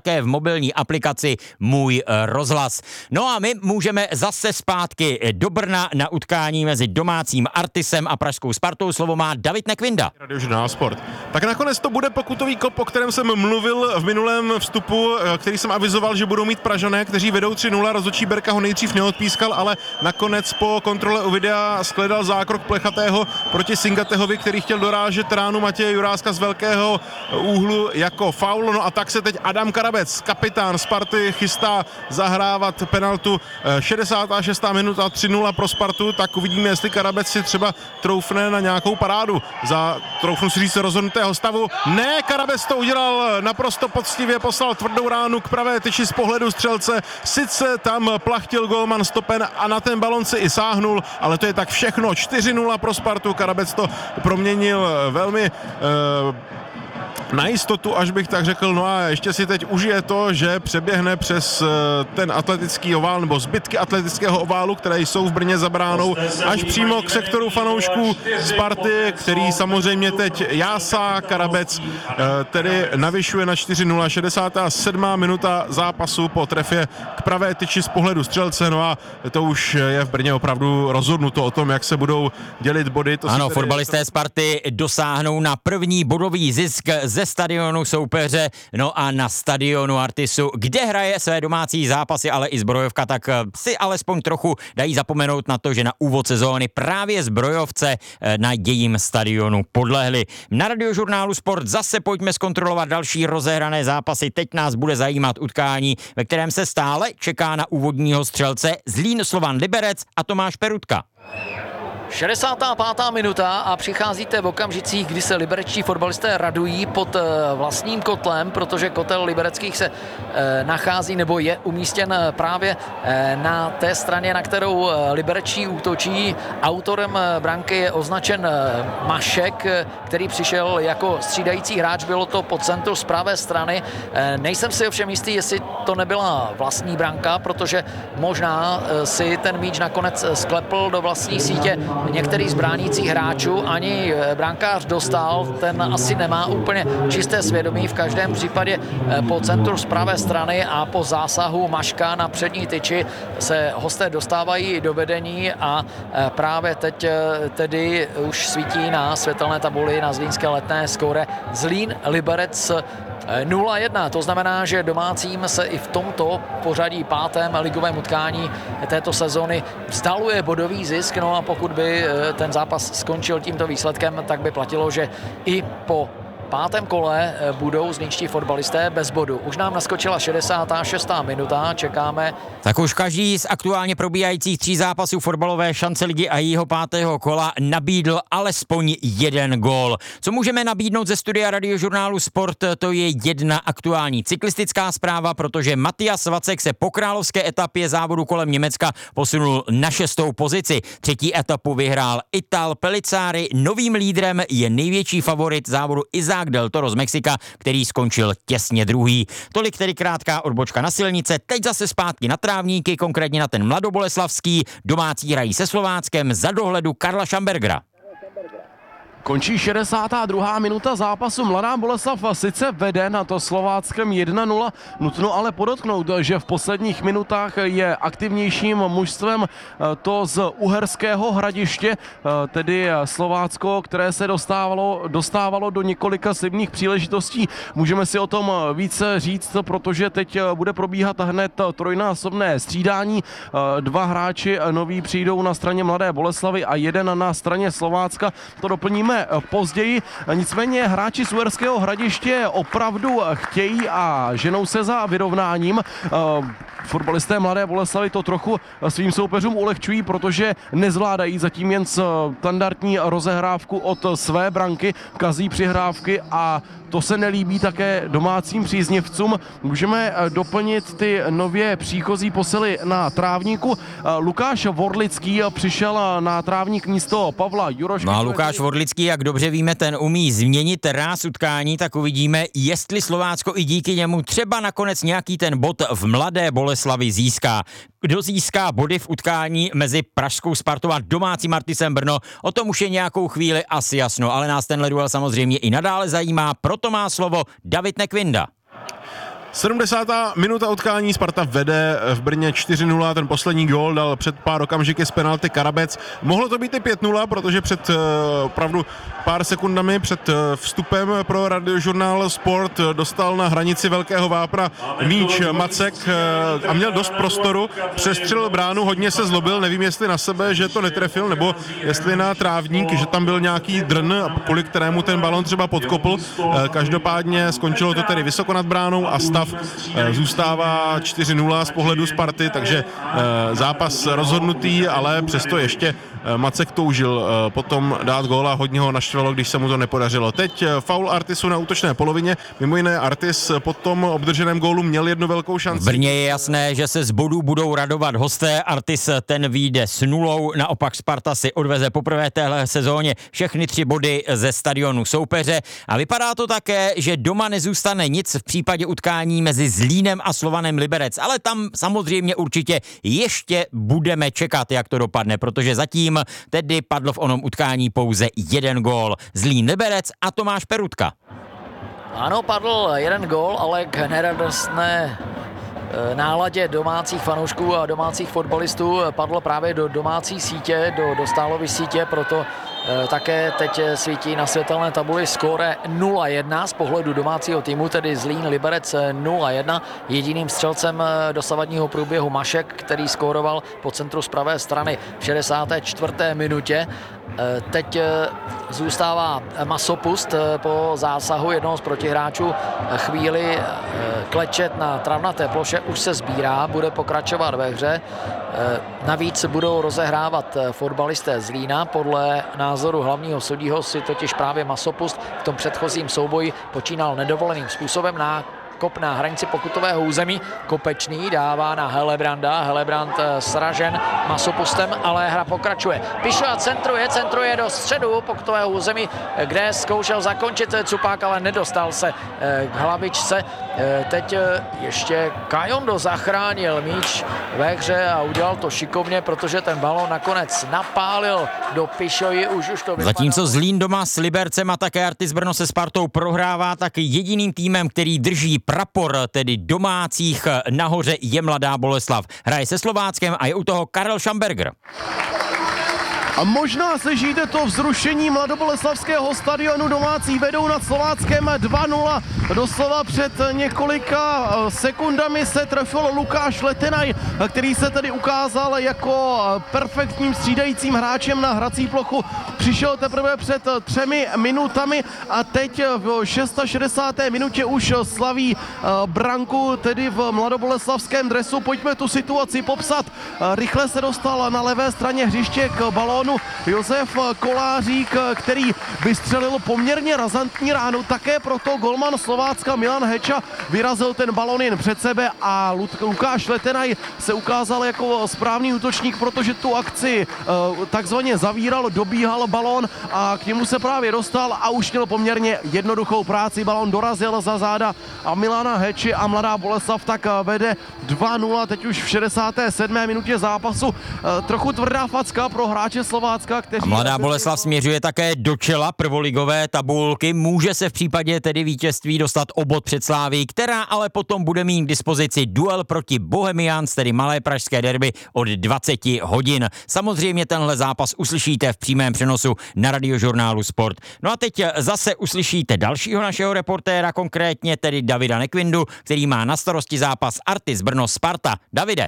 mobilní aplikaci Můj rozhlas. No a my můžeme zase zpátky do Brna na utkání mezi domácím Artisem a pražskou Spartou. Slovo má David Nekvinda. Radiožurnál Sport. Tak nakonec to bude pokutový kop, o kterém jsem mluvil v minulém vstupu, který jsem avizoval, že budou mít Pražané, kteří vedou 3-0. Rozhodčí Berka ho nejdřív neodpískal, ale nakonec po kontrole u videa shledal zákrok Plechatého proti Singatehovi, který chtěl dorážet ránu Matěje Juráska z velkého úhlu jako faul. No a tak se teď Adam Karabec, kapitán Sparty, chystá zahrávat penaltu. 66. minuta, 3-0 pro Spartu, tak uvidíme, jestli Karabec si třeba troufne na nějakou parádu za, troufnu si říct, rozhodnutého stavu. Ne, Karabec to udělal naprosto poctivě, poslal tvrdou ránu k pravé tyči z pohledu střelce. Sice tam plachtil golman stopen a na ten balon si i sáhnul, ale to je tak všechno. 4-0 pro Spartu, Karabec to proměnil velmi na jistotu, až bych tak řekl. No a ještě si teď užije to, že přeběhne přes ten atletický ovál, nebo zbytky atletického oválu, které jsou v Brně za bránou, až přímo k sektoru fanoušků Sparty, který samozřejmě teď jásá. Karabec tedy navyšuje na 4-0, 67. minuta zápasu po trefě k pravé tyči z pohledu střelce. No a to už je v Brně opravdu rozhodnuto o tom, jak se budou dělit body. To ano, fotbalisté Sparty dosáhnou na první bodový zisk ze stadionu soupeře, no a na stadionu Artisu, kde hraje své domácí zápasy, ale i zbrojovka, tak si alespoň trochu dají zapomenout na to, že na úvod sezóny právě zbrojovce na jejím stadionu podlehli. Na Radiožurnálu Sport zase pojďme zkontrolovat další rozehrané zápasy. Teď nás bude zajímat utkání, ve kterém se stále čeká na úvodního střelce Zlín Slovan Liberec a Tomáš Perutka. 65. minuta a přicházíte v okamžicích, kdy se liberečtí fotbalisté radují pod vlastním kotlem, protože kotel libereckých se nachází nebo je umístěn právě na té straně, na kterou liberečtí útočí. Autorem branky je označen Mašek, který přišel jako střídající hráč, bylo to po centru z pravé strany. Nejsem si ovšem jistý, jestli to nebyla vlastní branka, protože možná si ten míč nakonec sklepl do vlastní sítě některý z bránících hráčů, ani brankář Dostál, ten asi nemá úplně čisté svědomí, v každém případě po centru z pravé strany a po zásahu Maška na přední tyči se hosté dostávají do vedení a právě teď tedy už svítí na světelné tabuli na zlínské Letné skóre Zlín Liberec 0-1, to znamená, že domácím se i v tomto pořadí pátém ligovém utkání této sezony vzdaluje bodový zisk, no a pokud by ten zápas skončil tímto výsledkem, tak by platilo, že i po pátém kole budou zlínští fotbalisté bez bodu. Už nám naskočila 66. minuta, čekáme. Tak už každý z aktuálně probíhajících 3 zápasů fotbalové šance ligy a jejího 5. kola nabídl alespoň jeden gól. Co můžeme nabídnout ze studia Radiožurnálu Sport, to je jedna aktuální cyklistická zpráva, protože Matias Vacek se po královské etapě závodu kolem Německa posunul na 6. pozici. 3. etapu vyhrál Ital Pellizzari, novým lídrem je největší favorit závodu Isaac del Toro z Mexika, který skončil těsně druhý. Tolik tedy krátká odbočka na silnice, teď zase zpátky na trávníky, konkrétně na ten mladoboleslavský. Domácí hrají se Slováckem za dohledu Karla Šambergera. Končí 62. minuta zápasu. Mladá Boleslav sice vede na to Slováckem 1-0, nutno ale podotknout, že v posledních minutách je aktivnějším mužstvem to z Uherského Hradiště, tedy Slovácko, které se dostávalo do několika slibných příležitostí. Můžeme si o tom více říct, protože teď bude probíhat hned trojnásobné střídání. 2 hráči noví přijdou na straně Mladé Boleslavy a 1 na straně Slovácka. To doplníme později. Nicméně hráči z Uherského Hradiště opravdu chtějí a ženou se za vyrovnáním. Fotbalisté Mladé Boleslavy to trochu svým soupeřům ulehčují, protože nezvládají zatím jen standardní rozehrávku od své branky, kazí přihrávky a to se nelíbí také domácím příznivcům. Můžeme doplnit ty nově příchozí posily na trávníku. Lukáš Vorlický přišel na trávník místo Pavla Jurošky. No a Lukáš Vorlický, jak dobře víme, ten umí změnit ráz utkání, tak uvidíme, jestli Slovácko i díky němu třeba nakonec nějaký ten bod v Mladé Boleslavi získá. Kdo získá body v utkání mezi pražskou Spartou a domácím Artisem Brno, o tom už je nějakou chvíli asi jasno, ale nás tenhle duel samozřejmě i nadále zajímá, proto má slovo David Nekvinda. 70. minuta utkání, Sparta vede v Brně 4-0, ten poslední gól dal před pár okamžiky z penalty Karabec. Mohlo to být i 5-0, protože před opravdu pár sekundami před vstupem pro Radiožurnál Sport dostal na hranici Velkého Vápna míč Macek a měl dost prostoru, přestřelil bránu, hodně se zlobil, nevím jestli na sebe, že to netrefil, nebo jestli na trávník, že tam byl nějaký drn, kvůli kterému ten balon třeba podkopl. Každopádně skončilo to tedy vysoko nad bránou a stav zůstává 4-0 z pohledu Sparty, takže zápas rozhodnutý, ale přesto ještě Macek toužil potom dát góla, hodně ho naštvalo, když se mu to nepodařilo. Teď faul Artisu na útočné polovině, mimo jiné Artis po tom obdrženém gólu měl jednu velkou šanci. V Brně je jasné, že se z bodů budou radovat hosté, Artis ten vyjde s 0, naopak Sparta si odveze poprvé téhle sezóně všechny 3 body ze stadionu soupeře a vypadá to také, že doma nezůstane nic v případě utkání mezi Zlínem a Slovanem Liberec, ale tam samozřejmě určitě ještě budeme čekat, jak to dopadne, protože zatím tedy padl v onom utkání pouze 1 gól. Zlín Liberec a Tomáš Perutka. Ano, padl 1 gól, ale k neradostné náladě domácích fanoušků a domácích fotbalistů padlo právě do domácí sítě, do dostálovy sítě, proto také teď svítí na světelné tabuli skóre 0-1 z pohledu domácího týmu, tedy Zlín Liberec 0-1. Jediným střelcem dosavadního průběhu Mašek, který skóroval po centru z pravé strany v 64. minutě. Teď zůstává masopust po zásahu jednoho z protihráčů. Chvíli klečet na travnaté ploše už se sbírá, bude pokračovat ve hře. Navíc budou rozehrávat fotbalisté Zlína. Podle názoru hlavního sudího si totiž právě masopust v tom předchozím souboji počínal nedovoleným způsobem. Kop na hranici pokutového území. Kopečný dává na Helebranda. Helebrand sražen masopustem, ale hra pokračuje. Pišova centruje do středu pokutového území, kde zkoušel zakončit Cupák, ale nedostal se k hlavičce. Teď ještě Kajondo zachránil míč ve hře a udělal to šikovně, protože ten balón nakonec napálil do Pišoji. Už to vypadalo. Zatímco Zlín doma s Libercem a také Artis Brno se Spartou prohrává, tak jediným týmem, který drží prapor, tedy domácích, nahoře je Mladá Boleslav. Hraje se Slováckem a je u toho Karel Schamberger. A možná slyšíte to vzrušení mladoboleslavského stadionu, domácí vedou nad Slováckem 2-0. Doslova před několika sekundami se trefil Lukáš Letenaj, který se tedy ukázal jako perfektním střídajícím hráčem na hrací plochu. Přišel teprve před 3 minutami a teď v 66. minutě už slaví branku, tedy v mladoboleslavském dresu. Pojďme tu situaci popsat. Rychle se dostal na levé straně hřiště k balónu Josef Kolářík, který vystřelil poměrně razantní ránu, také proto golman Slovácka Milan Heča vyrazil ten balon jen před sebe a Lukáš Letenaj se ukázal jako správný útočník, protože tu akci takzvaně zavíral, dobíhal balon a k němu se právě dostal a už měl poměrně jednoduchou práci. Balon dorazil za záda a Milana Heči a Mladá Boleslav tak vede 2-0 teď už v 67. minutě zápasu. Trochu tvrdá facka pro hráče Slovácka, kteří... A Mladá Boleslav směřuje také do čela prvoligové tabulky. Může se v případě tedy vítězství dostat o bod před Sláví, která ale potom bude mít k dispozici duel proti Bohemians, tedy malé pražské derby od 20 hodin. Samozřejmě tenhle zápas uslyšíte v přímém přenosu na Radiožurnálu Sport. No a teď zase uslyšíte dalšího našeho reportéra, konkrétně tedy Davida Nekvindu, který má na starosti zápas Artis Brno Sparta. Davide.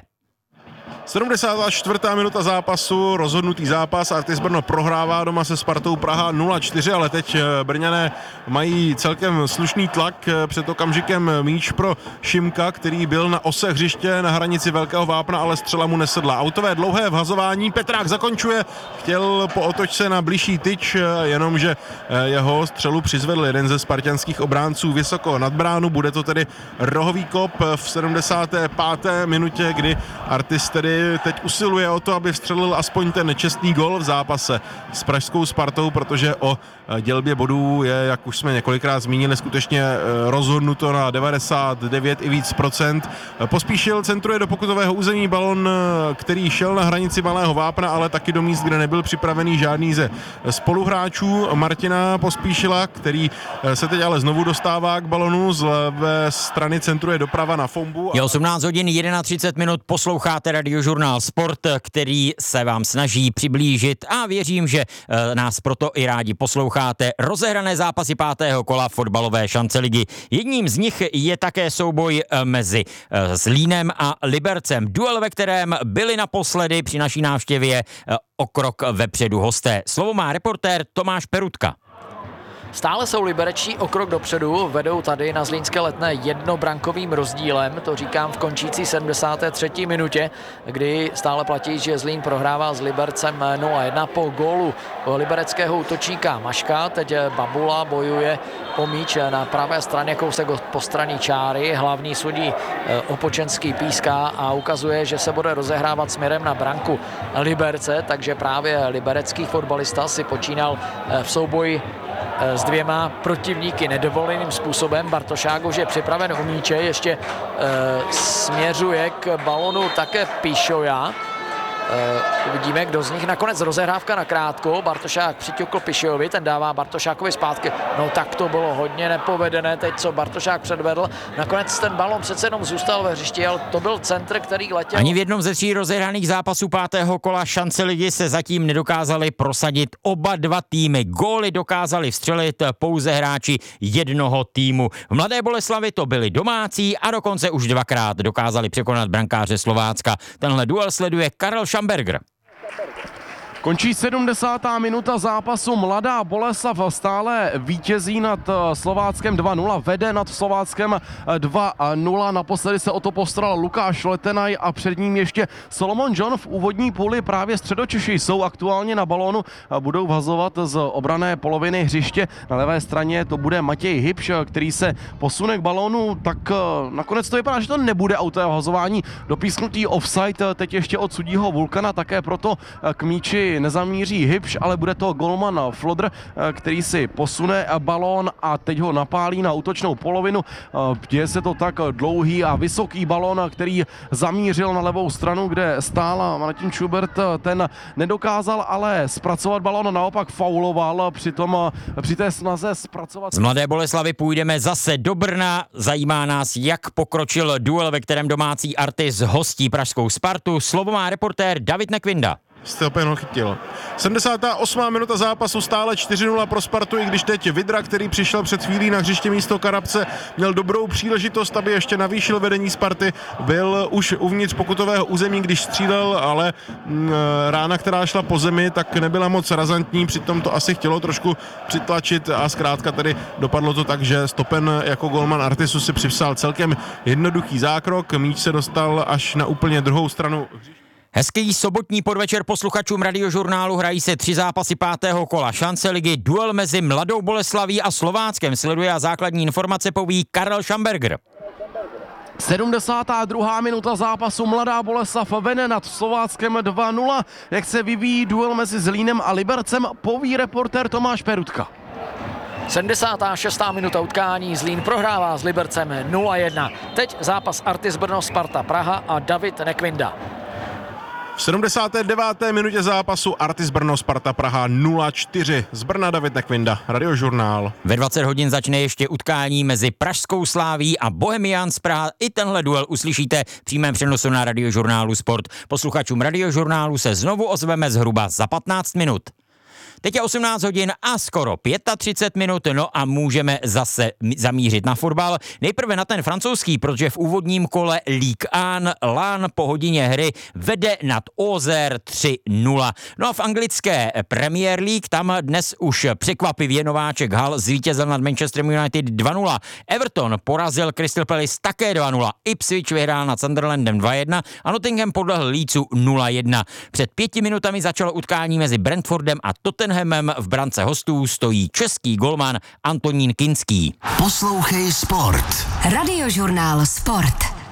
74. minuta zápasu, rozhodnutý zápas, Artis Brno prohrává doma se Spartou Praha 0-4, ale teď Brňané mají celkem slušný tlak. Před okamžikem míč pro Šimka, který byl na ose hřiště na hranici Velkého Vápna, ale střela mu nesedla. Autové dlouhé vhazování, Petrák zakončuje, chtěl po otočce na bližší tyč, jenomže jeho střelu přizvedl jeden ze spartanských obránců vysoko nad bránu. Bude to tedy rohový kop v 75. minutě, kdy Artis tedy tady teď usiluje o to, aby vstřelil aspoň ten čestný gól v zápase s pražskou Spartou, protože o dělbě bodů je, jak už jsme několikrát zmínili, skutečně rozhodnuto na 99 i víc procent. Pospíšil centruje do pokutového území balon, který šel na hranici malého vápna, ale taky do míst, kde nebyl připravený žádný ze spoluhráčů Martina Pospíšila, který se teď ale znovu dostává k balonu, z levé strany centruje doprava na Fombu. Je 18 hodin 31 minut, posloucháte Radiožurnál Sport, který se vám snaží přiblížit a věřím, že nás proto i rádi posloucháte. Rozehrané zápasy 5. kola fotbalové šance ligy. Jedním z nich je také souboj mezi Zlínem a Libercem. Duel, ve kterém byli naposledy při naší návštěvě o krok vepředu hosté. Slovo má reportér Tomáš Perutka. Stále jsou liberečtí o krok dopředu, vedou tady na zlínské Letné jednobrankovým rozdílem, to říkám v končící 73. minutě, kdy stále platí, že Zlín prohrává s Libercem 0-1 po gólu libereckého útočníka Maška. Teď Babula bojuje o míč na pravé straně, kousek od postranní čáry, hlavní sudí Opočenský píská a ukazuje, že se bude rozehrávat směrem na branku Liberce, takže právě liberecký fotbalista si počínal v souboji s dvěma protivníky nedovoleným způsobem. Bartošák už je připraven u míče, ještě směřuje k balonu také Pišoja. Uvidíme, kdo z nich nakonec rozehrávka na krátko. Bartošák přiťukl Pišojovi, ten dává Bartošákovi zpátky. No tak to bylo hodně nepovedené teď, co Bartošák předvedl. Nakonec ten balon přece jenom zůstal ve hřišti, ale to byl centr, který letěl. Ani v jednom ze 3 rozehraných zápasů 5. kola šance ligy se zatím nedokázali prosadit oba dva týmy. Góly dokázali vstřelit pouze hráči jednoho týmu. V Mladé Boleslavi to byli domácí a dokonce už 2krát dokázali překonat brankáře Slovácka. Tenhle duel sleduje Karel Schamberger. Končí 70. minuta zápasu. Mladá Boleslav stále vítězí nad Slováckem 2-0, vede nad Slováckem 2-0. Naposledy se o to postaral Lukáš Letenaj a před ním ještě Solomon John. V úvodní půli právě Středočeši jsou aktuálně na balónu a budou vhazovat z obrané poloviny hřiště. Na levé straně to bude Matěj Hybš, který se posune k balónu, tak nakonec to vypadá, že to nebude auto vhazování. Dopísknutý offside teď ještě od sudího Vulkana, také proto k míči nezamíří Hybš, ale bude to golman Flodr, který si posune balón a teď ho napálí na útočnou polovinu. Děje se to tak, dlouhý a vysoký balón, který zamířil na levou stranu, kde stál Martin Schubert, ten nedokázal ale zpracovat balón, naopak fauloval při té snaze zpracovat. Z Mladé Boleslavy půjdeme zase do Brna. Zajímá nás, jak pokročil duel, ve kterém domácí Artis hostí pražskou Spartu. Slovo má reportér David Nekvinda. Jste opět ho chytil. 78. minuta zápasu, stále 4-0 pro Spartu, i když teď Vidra, který přišel před chvílí na hřiště místo Karabce, měl dobrou příležitost, aby ještě navýšil vedení Sparty. Byl už uvnitř pokutového území, když střílel, ale rána, která šla po zemi, tak nebyla moc razantní, přitom to asi chtělo trošku přitlačit a zkrátka tedy dopadlo to tak, že Stopen jako golman Artisu si připsal celkem jednoduchý zákrok, míč se dostal až na úplně druhou stranu. Hezký sobotní podvečer posluchačům Radiožurnálu. Hrají se 3 zápasy 5. kola šance ligy. Duel mezi Mladou Boleslaví a Slováckem sleduje a základní informace poví Karel Schamberger. 72. minuta zápasu, Mladá Boleslav vede nad Slováckem 2-0. Jak se vyvíjí duel mezi Zlínem a Libercem, poví reportér Tomáš Perutka. 76. minuta utkání, Zlín prohrává s Libercem 0-1. Teď zápas Artis Brno, Sparta Praha a David Nekvinda. V 79. minutě zápasu Artis Brno, Sparta Praha 0-4. Z Brna David Nekvinda, Radiožurnál. Ve 20 hodin začne ještě utkání mezi pražskou Sláví a Bohemians Praha. I tenhle duel uslyšíte v přímém přenosu na Radiožurnálu Sport. Posluchačům Radiožurnálu se znovu ozveme zhruba za 15 minut. Teď je 18 hodin a skoro 35 minut, no a můžeme zase zamířit na fotbal. Nejprve na ten francouzský, protože v úvodním kole Ligue 1 Lán po hodině hry vede nad Auxerre 3-0. No a v anglické Premier League tam dnes už překvapivě nováček Hull zvítězil nad Manchesterem United 2-0. Everton porazil Crystal Palace také 2-0. Ipswich vyhrál nad Sunderlandem 2-1 a Nottingham podlehl Leedsu 0-1. Před 5 minutami začalo utkání mezi Brentfordem a Tottenhamem. V brance hostů stojí český golman Antonín Kinský. Poslouchej Sport. Radiožurnál Sport.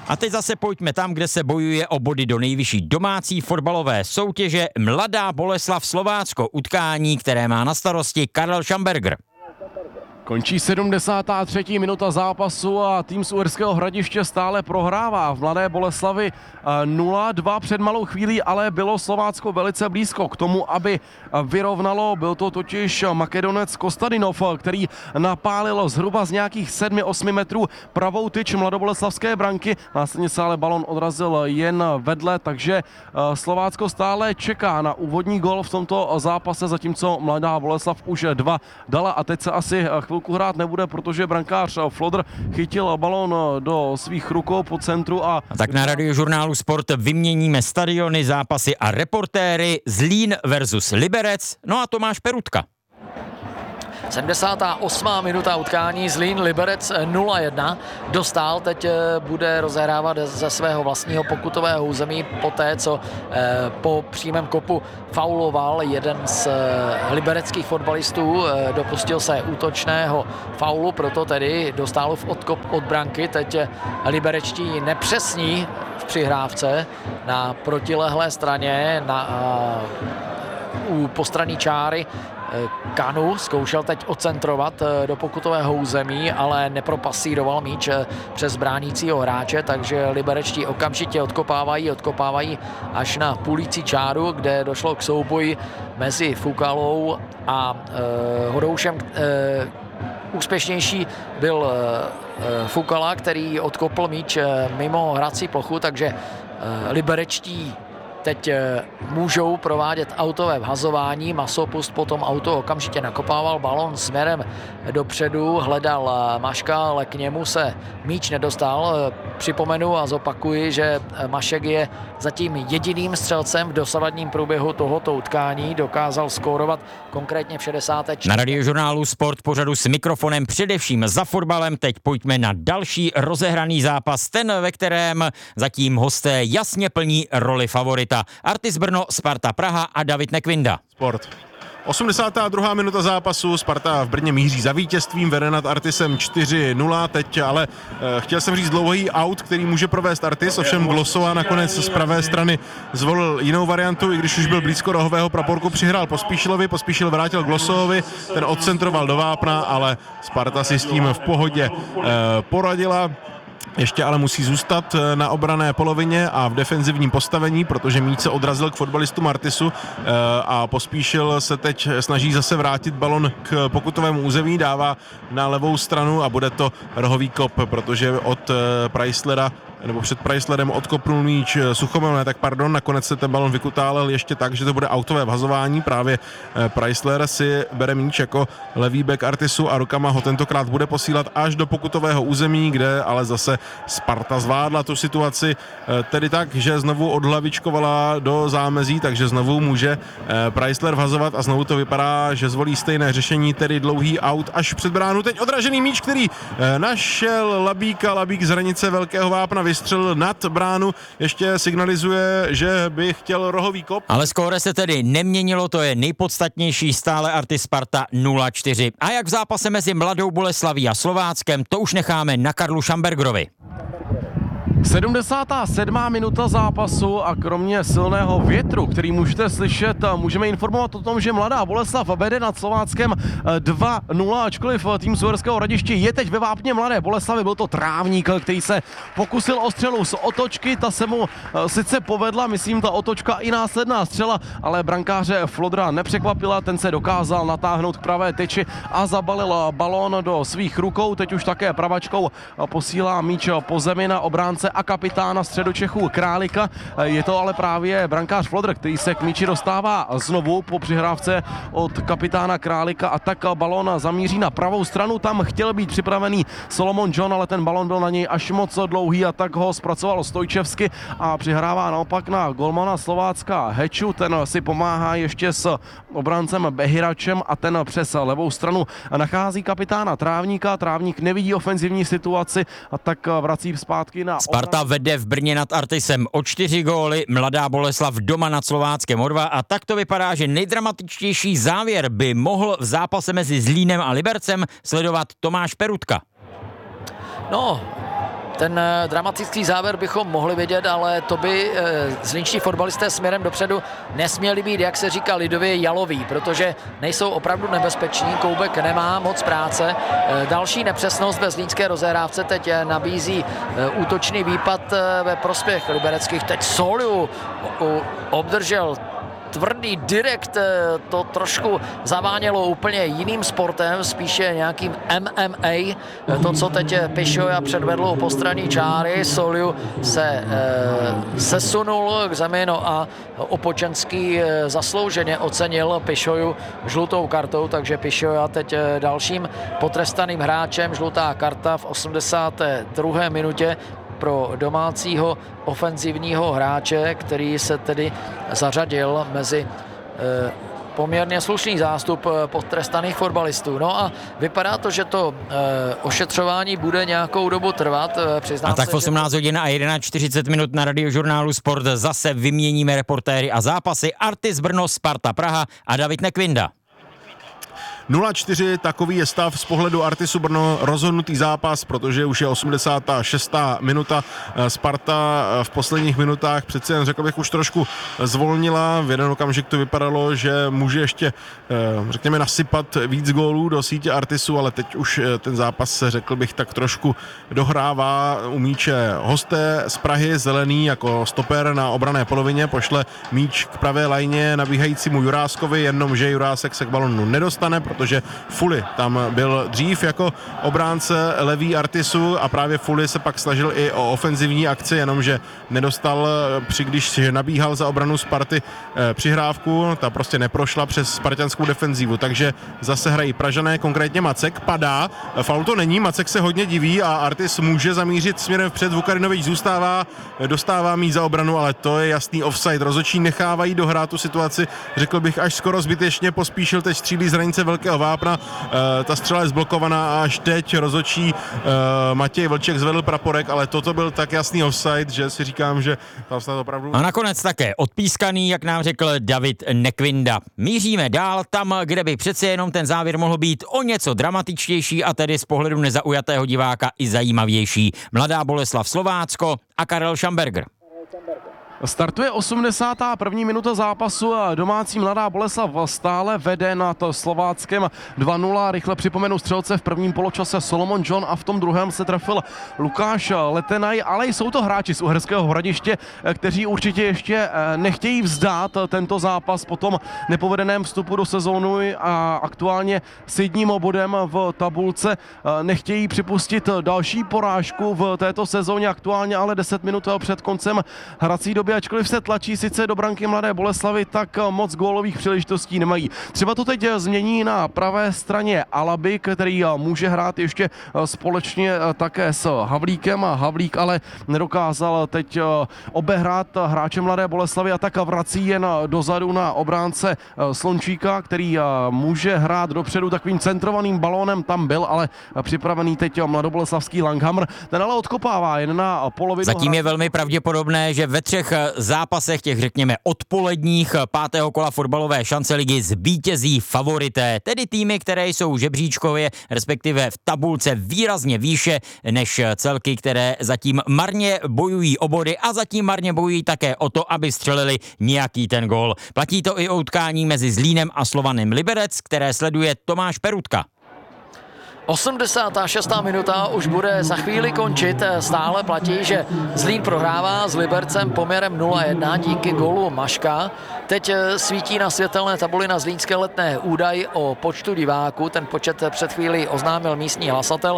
A teď zase pojďme tam, kde se bojuje o body do nejvyšší domácí fotbalové soutěže Mladá Boleslav Slovácko, utkání, které má na starosti Karel Schamberger. Končí 73. minuta zápasu a tým z Uherského Hradiště stále prohrává v Mladé Boleslavi 0-2 před malou chvílí, ale bylo Slovácko velice blízko k tomu, aby vyrovnalo. Byl to totiž Makedonec Kostadinov, který napálil zhruba z nějakých 7-8 metrů pravou tyč mladoboleslavské branky. Následně se ale balon odrazil jen vedle, takže Slovácko stále čeká na úvodní gól v tomto zápase, zatímco Mladá Boleslav už 2 dala a teď se asi chvilku hrát nebude, protože brankář Flodr chytil balón do svých rukou po centru a tak na Radiožurnálu Sport vyměníme stadiony, zápasy a reportéry. Zlín versus Liberec, no a Tomáš Perutka. 78. minuta utkání, Zlín Liberec 0-1. Dostál, teď bude rozehrávat ze svého vlastního pokutového území poté, co po přímém kopu fauloval jeden z libereckých fotbalistů, dopustil se útočného faulu, proto tedy Dostálův odkop od branky. Teď liberečtí nepřesní v přihrávce na protilehlé straně, u postranní čáry. Kanu zkoušel teď ocentrovat do pokutového území, ale nepropasíroval míč přes bránícího hráče, takže liberečtí okamžitě odkopávají až na půlící čáru, kde došlo k souboji mezi Fukalou a Hodoušem. Úspěšnější byl Fukala, který odkopl míč mimo hrací plochu, takže liberečtí teď můžou provádět autové vhazování. Masopust potom auto okamžitě nakopával balon směrem dopředu, hledal Maška, ale k němu se míč nedostal. Připomenu a zopakuji, že Mašek je zatím jediným střelcem v dosavadním průběhu tohoto utkání. Dokázal skórovat konkrétně v 64. Na Radiožurnálu Sport pořadu s mikrofonem především za fotbalem. Teď pojďme na další rozehraný zápas, ten, ve kterém zatím hosté jasně plní roli favorita. Artis Brno, Sparta Praha a David Nekvinda. Sport. 82. minuta zápasu, Sparta v Brně míří za vítězstvím, vede nad Artisem 4-0, teď ale chtěl jsem říct dlouhý aut, který může provést Artis, ovšem Glosova nakonec z pravé strany zvolil jinou variantu, i když už byl blízko rohového praporku, přihrál Pospíšilovi, Pospíšil vrátil Glosovovi, ten odcentroval do vápna, ale Sparta si s tím v pohodě poradila. Ještě ale musí zůstat na obranné polovině a v defenzivním postavení, protože míč se odrazil k fotbalistu Martisu a Pospíšil se teď snaží zase vrátit balon k pokutovému území, dává na levou stranu a bude to rohový kop, protože od Preislera nebo před Preislerem odkopnul míč Suchomel, tak pardon, nakonec se ten balon vykutálel ještě tak, že to bude autové vhazování, právě Preisler si bere míč jako levý back Artisu a rukama ho tentokrát bude posílat až do pokutového území, kde ale zase Sparta zvládla tu situaci, tedy tak, že znovu odhlavičkovala do zámezí, takže znovu může Preisler vhazovat a znovu to vypadá, že zvolí stejné řešení, tedy dlouhý aut až před bránu. Teď odražený míč, který našel Labík z hranice Velkého Vápna, vystřelil nad bránu, ještě signalizuje, že by chtěl rohový kop. Ale skóre se tedy neměnilo, to je nejpodstatnější, stále Artis Sparta 0-4. A jak v zápase mezi Mladou Boleslaví a Slováckem, to už necháme na Karlu Schambergerovi. 77. minuta zápasu a kromě silného větru, který můžete slyšet, můžeme informovat o tom, že Mladá Boleslav vede nad Slováckem 2-0, ačkoliv tým z Uherského Hradiště je teď ve vápně Mladé Boleslavy. Byl to Trávník, který se pokusil o střelu z otočky, ta se mu sice povedla, myslím ta otočka i následná střela, ale brankáře Flodra nepřekvapila, ten se dokázal natáhnout k pravé tyči a zabalil balón do svých rukou, teď už také pravačkou posílá míč po zemi na obránce a kapitána Středočechů Králika. Je to ale právě brankář Flodr, který se k míči dostává znovu po přihrávce od kapitána Králika a tak balón zamíří na pravou stranu. Tam chtěl být připravený Solomon John, ale ten balón byl na něj až moc dlouhý a tak ho zpracoval Stojčevsky a přihrává naopak na golmana Slovácka Heču. Ten si pomáhá ještě s obráncem Behiračem a ten přes levou stranu nachází kapitána Trávníka. Trávník nevidí ofenzivní situaci a tak vrací zpátky na Sparta vede v Brně nad Artisem o 4 góly, Mladá Boleslav doma nad Slováckem o 2 a tak to vypadá, že nejdramatičtější závěr by mohl v zápase mezi Zlínem a Libercem sledovat Tomáš Perutka. No, Ten dramatický závěr bychom mohli vidět, ale to by zlínští fotbalisté směrem dopředu nesměli být, jak se říká lidově, jaloví, protože nejsou opravdu nebezpeční, Koubek nemá moc práce. Další nepřesnost ve zlínské rozehrávce teď nabízí útočný výpad ve prospěch libereckých. Teď Soliu obdržel tvrdý direkt, to trošku zavánělo úplně jiným sportem, spíše nějakým MMA. To, co teď Pišoja předvedl u postranní čáry, Soliu se sesunul k zemi, no a Opočenský zaslouženě ocenil Pišoju žlutou kartou, takže Pišoja teď dalším potrestaným hráčem, žlutá karta v 82. minutě pro domácího ofenzivního hráče, který se tedy zařadil mezi poměrně slušný zástup potrestaných fotbalistů. No a vypadá to, že to ošetřování bude nějakou dobu trvat. A tak v 18 hodin a 41 minut na Radiožurnálu Sport zase vyměníme reportéry a zápasy. Artis Brno, Sparta Praha a David Nekvinda. 0-4, takový je stav z pohledu Artisu Brno, rozhodnutý zápas, protože už je 86. minuta. Sparta v posledních minutách přece jen, řekl bych, už trošku zvolnila. V jeden okamžik to vypadalo, že může ještě, řekněme, nasypat víc gólů do sítě Artisu, ale teď už ten zápas se, řekl bych, tak trošku dohrává u míče hosté z Prahy. Zelený jako stoper na obranné polovině pošle míč k pravé lajně nabíhajícímu Juráskovi, jenomže Jurásek se k balonu nedostane, protože Fuli tam byl dřív jako obránce levý Artisu a právě Fuli se pak snažil i o ofenzivní akci, jenomže nedostal, když nabíhal za obranu Sparty přihrávku, ta prostě neprošla přes spartanskou defenzivu, takže zase hrají Pražané, konkrétně Macek, padá, faul to není, Macek se hodně diví a Artis může zamířit směrem vpřed, Vukarinovič zůstává, dostává míč za obranu, ale to je jasný offside, rozhodčí nechávají dohrát tu situaci, řekl bych až skoro zbytečně, Pospíšil teď střílí z hranice velkého vápna, ta střela je zblokovaná a až teď rozhodčí Matěj Vlček zvedl praporek, ale toto byl tak jasný offside, že si říkám, že tam snad opravdu... A nakonec také odpískaný, jak nám řekl David Nekvinda. Míříme dál tam, kde by přece jenom ten závěr mohl být o něco dramatičtější a tedy z pohledu nezaujatého diváka i zajímavější. Mladá Boleslav Slovácko a Karel Schamberger. Startuje 81. minuta zápasu a domácí Mladá Boleslav stále vede nad Slováckem 2-0. Rychle připomenu střelce v prvním poločase Solomon John a v tom druhém se trefil Lukáš Letenaj, ale jsou to hráči z Uherského Hradiště, kteří určitě ještě nechtějí vzdát tento zápas po tom nepovedeném vstupu do sezóny a aktuálně s jedním bodem v tabulce nechtějí připustit další porážku v této sezóně, aktuálně ale 10 minut před koncem hrací doby, ačkoliv se tlačí sice do branky Mladé Boleslavy, tak moc gólových příležitostí nemají. Třeba to teď změní na pravé straně Alabi, který může hrát ještě společně také s Havlíkem. Havlík ale nedokázal teď obehrát hráče Mladé Boleslavy a tak vrací jen dozadu na obránce Slončíka, který může hrát dopředu takovým centrovaným balónem, tam byl, ale připravený teď mladoboleslavský Langhammer. Ten ale odkopává jen na polovinu. Zatím je velmi pravděpodobné, že ve 3 zápasech těch, řekněme, odpoledních 5. kola fotbalové šance ligy zvítězí favorité, tedy týmy, které jsou žebříčkově, respektive v tabulce výrazně výše než celky, které zatím marně bojují o body a zatím marně bojují také o to, aby střelili nějaký ten gól. Platí to i o utkání mezi Zlínem a Slovanem Liberec, které sleduje Tomáš Perutka. 86. minuta už bude za chvíli končit. Stále platí, že Zlín prohrává s Libercem poměrem 0-1 díky gólu Maška. Teď svítí na světelné tabuli na zlínské Letné údaj o počtu diváků. Ten počet před chvíli oznámil místní hlasatel.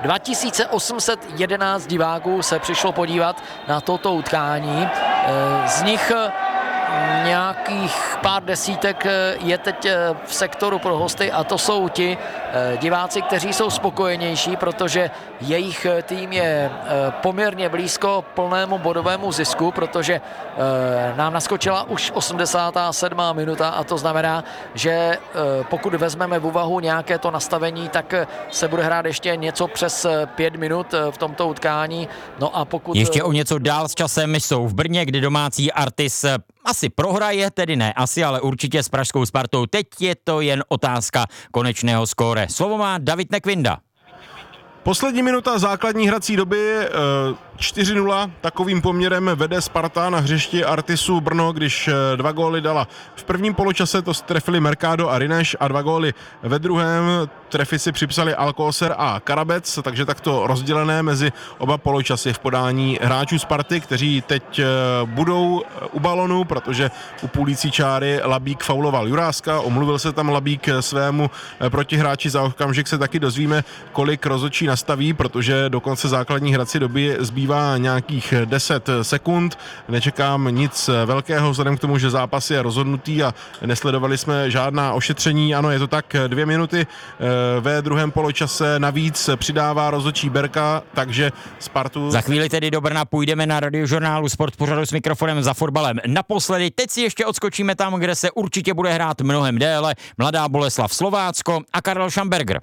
2811 diváků se přišlo podívat na toto utkání. Z nich nějakých pár desítek je teď v sektoru pro hosty a to jsou ti diváci, kteří jsou spokojenější, protože jejich tým je poměrně blízko plnému bodovému zisku, protože nám naskočila už 87. minuta a to znamená, že pokud vezmeme v úvahu nějaké to nastavení, tak se bude hrát ještě něco přes 5 minut v tomto utkání. No a pokud... Ještě o něco dál s časem jsou v Brně, kde domácí Artis asi prohraje, tedy ne asi, ale určitě s pražskou Spartou. Teď je to jen otázka konečného skóre. Slovo má David Nekvinda. Poslední minuta základní hrací doby, 4-0, takovým poměrem vede Sparta na hřišti Artisu Brno, když 2 góly dala v prvním poločase, to trefili Mercado a Rineš, a 2 góly ve druhém trefy si připsali Alcócer a Karabec, takže takto rozdělené mezi oba poločasy v podání hráčů Sparty, kteří teď budou u balonu, protože u půlící čáry Labík fauloval Juráska, omluvil se tam Labík svému protihráči, za okamžik se taky dozvíme, kolik rozhodčí nastaví, protože do konce základní hrací doby zbývá nějakých 10 sekund. Nečekám nic velkého, vzhledem k tomu, že zápas je rozhodnutý a nesledovali jsme žádná ošetření. Ano, je to tak, 2 minuty ve druhém poločase navíc přidává rozhodčí Berka, takže Spartu... Za chvíli tedy do Brna půjdeme na Radiožurnálu Sport pořadu s mikrofonem za fotbalem naposledy. Teď si ještě odskočíme tam, kde se určitě bude hrát mnohem déle. Mladá Boleslav Slovácko a Karel Schamberger.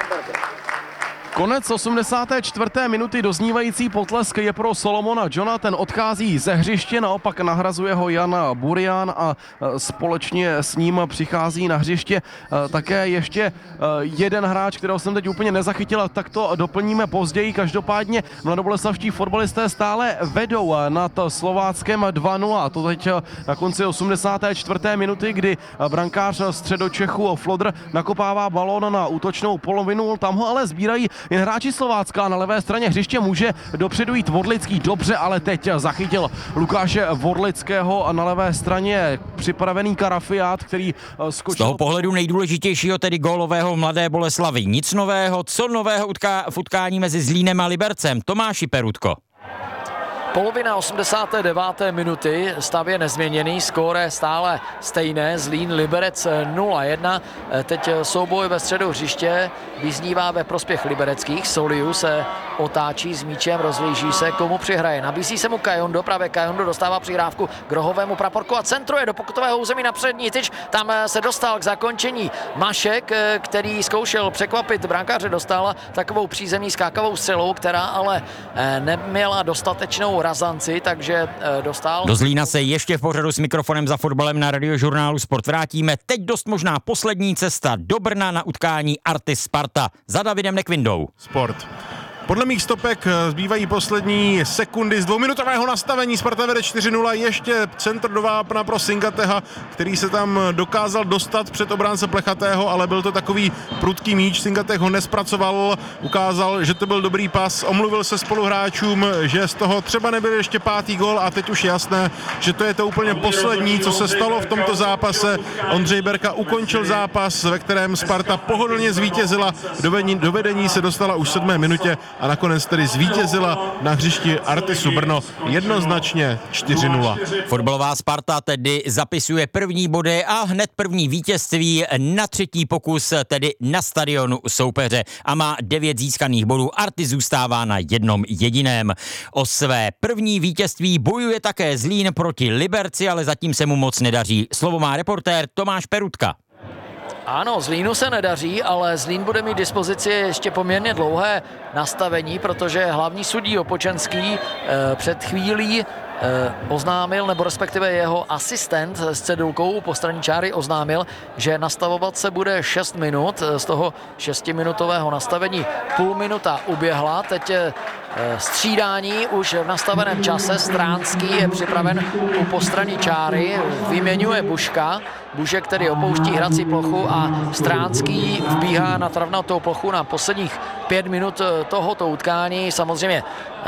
Konec 84. minuty, doznívající potlesk je pro Solomona Johna, ten odchází ze hřiště, naopak nahrazuje ho Jan Burian a společně s ním přichází na hřiště také ještě jeden hráč, kterého jsem teď úplně nezachytil, tak to doplníme později. Každopádně mladoboleslavští fotbalisté stále vedou nad Slováckem 2-0, to teď na konci 84. minuty, kdy brankář středočechu Flodr nakopává balón na útočnou polovinu, tam ho ale sbírají jen hráči Slovácka. Na levé straně hřiště může dopředu jít Vodlický, dobře, ale teď zachytil Lukáše Vodlického a na levé straně připravený Karafiát, který skočil... Z toho pohledu nejdůležitějšího, tedy gólového Mladé Boleslavy. Nic nového, co nového v utkání mezi Zlínem a Libercem? Tomáši Perutko. Polovina 89. minuty, stav je nezměněný, skóre stále stejné, Zlín Liberec 0-1. Teď souboj ve středu hřiště vyznívá ve prospěch libereckých. Soliu se otáčí s míčem, rozhlíží se, komu přihraje. Nabízí se mu Kajondo, právě Kajondo dostává přihrávku k rohovému praporku a centruje do pokutového území na přední tyč. Tam se dostal k zakončení Mašek, který zkoušel překvapit brankáře, dostal takovou přízemní skákavou střelou, která ale neměla dostatečnou razanci, takže dostal. Do Zlína se ještě v pořadu s mikrofonem za fotbalem na Radiožurnálu Sport vrátíme. Teď dost možná poslední cesta do Brna na utkání Artis Sparta za Davidem Nekvindou. Sport. Podle mých stopek zbývají poslední sekundy z 2minutového nastavení. Sparta vede 4-0, ještě centr do vápna pro Singateha, který se tam dokázal dostat před obránce Plechatého, ale byl to takový prudký míč. Singatech ho nespracoval, ukázal, že to byl dobrý pas, omluvil se spoluhráčům, že z toho třeba nebyl ještě 5. gól a teď už jasné, že to je to úplně poslední, co se stalo v tomto zápase. Ondřej Berka ukončil zápas, ve kterém Sparta pohodlně zvítězila, do vedení se dostala už v 7. minutě a nakonec tedy zvítězila na hřišti Artisu Brno jednoznačně 4-0. Fotbalová Sparta tedy zapisuje první body a hned první vítězství na 3. pokus, tedy na stadionu soupeře, a má 9 získaných bodů. Artis zůstává na 1 jediném. O své první vítězství bojuje také Zlín proti Liberci, ale zatím se mu moc nedaří. Slovo má reportér Tomáš Perutka. Ano, Zlínu se nedaří, ale Zlín bude mít dispozici ještě poměrně dlouhé nastavení, protože hlavní sudí Opočenský před chvílí oznámil, nebo respektive jeho asistent s cedulkou po straně čáry oznámil, že nastavovat se bude 6 minut, z toho 6minutového nastavení půl minuta uběhla, teď střídání už v nastaveném čase, Stránský je připraven u postranní čáry, vyměňuje Buška, Bušek tedy opouští hrací plochu a Stránský vbíhá na travnatou plochu na posledních 5 minut tohoto utkání, samozřejmě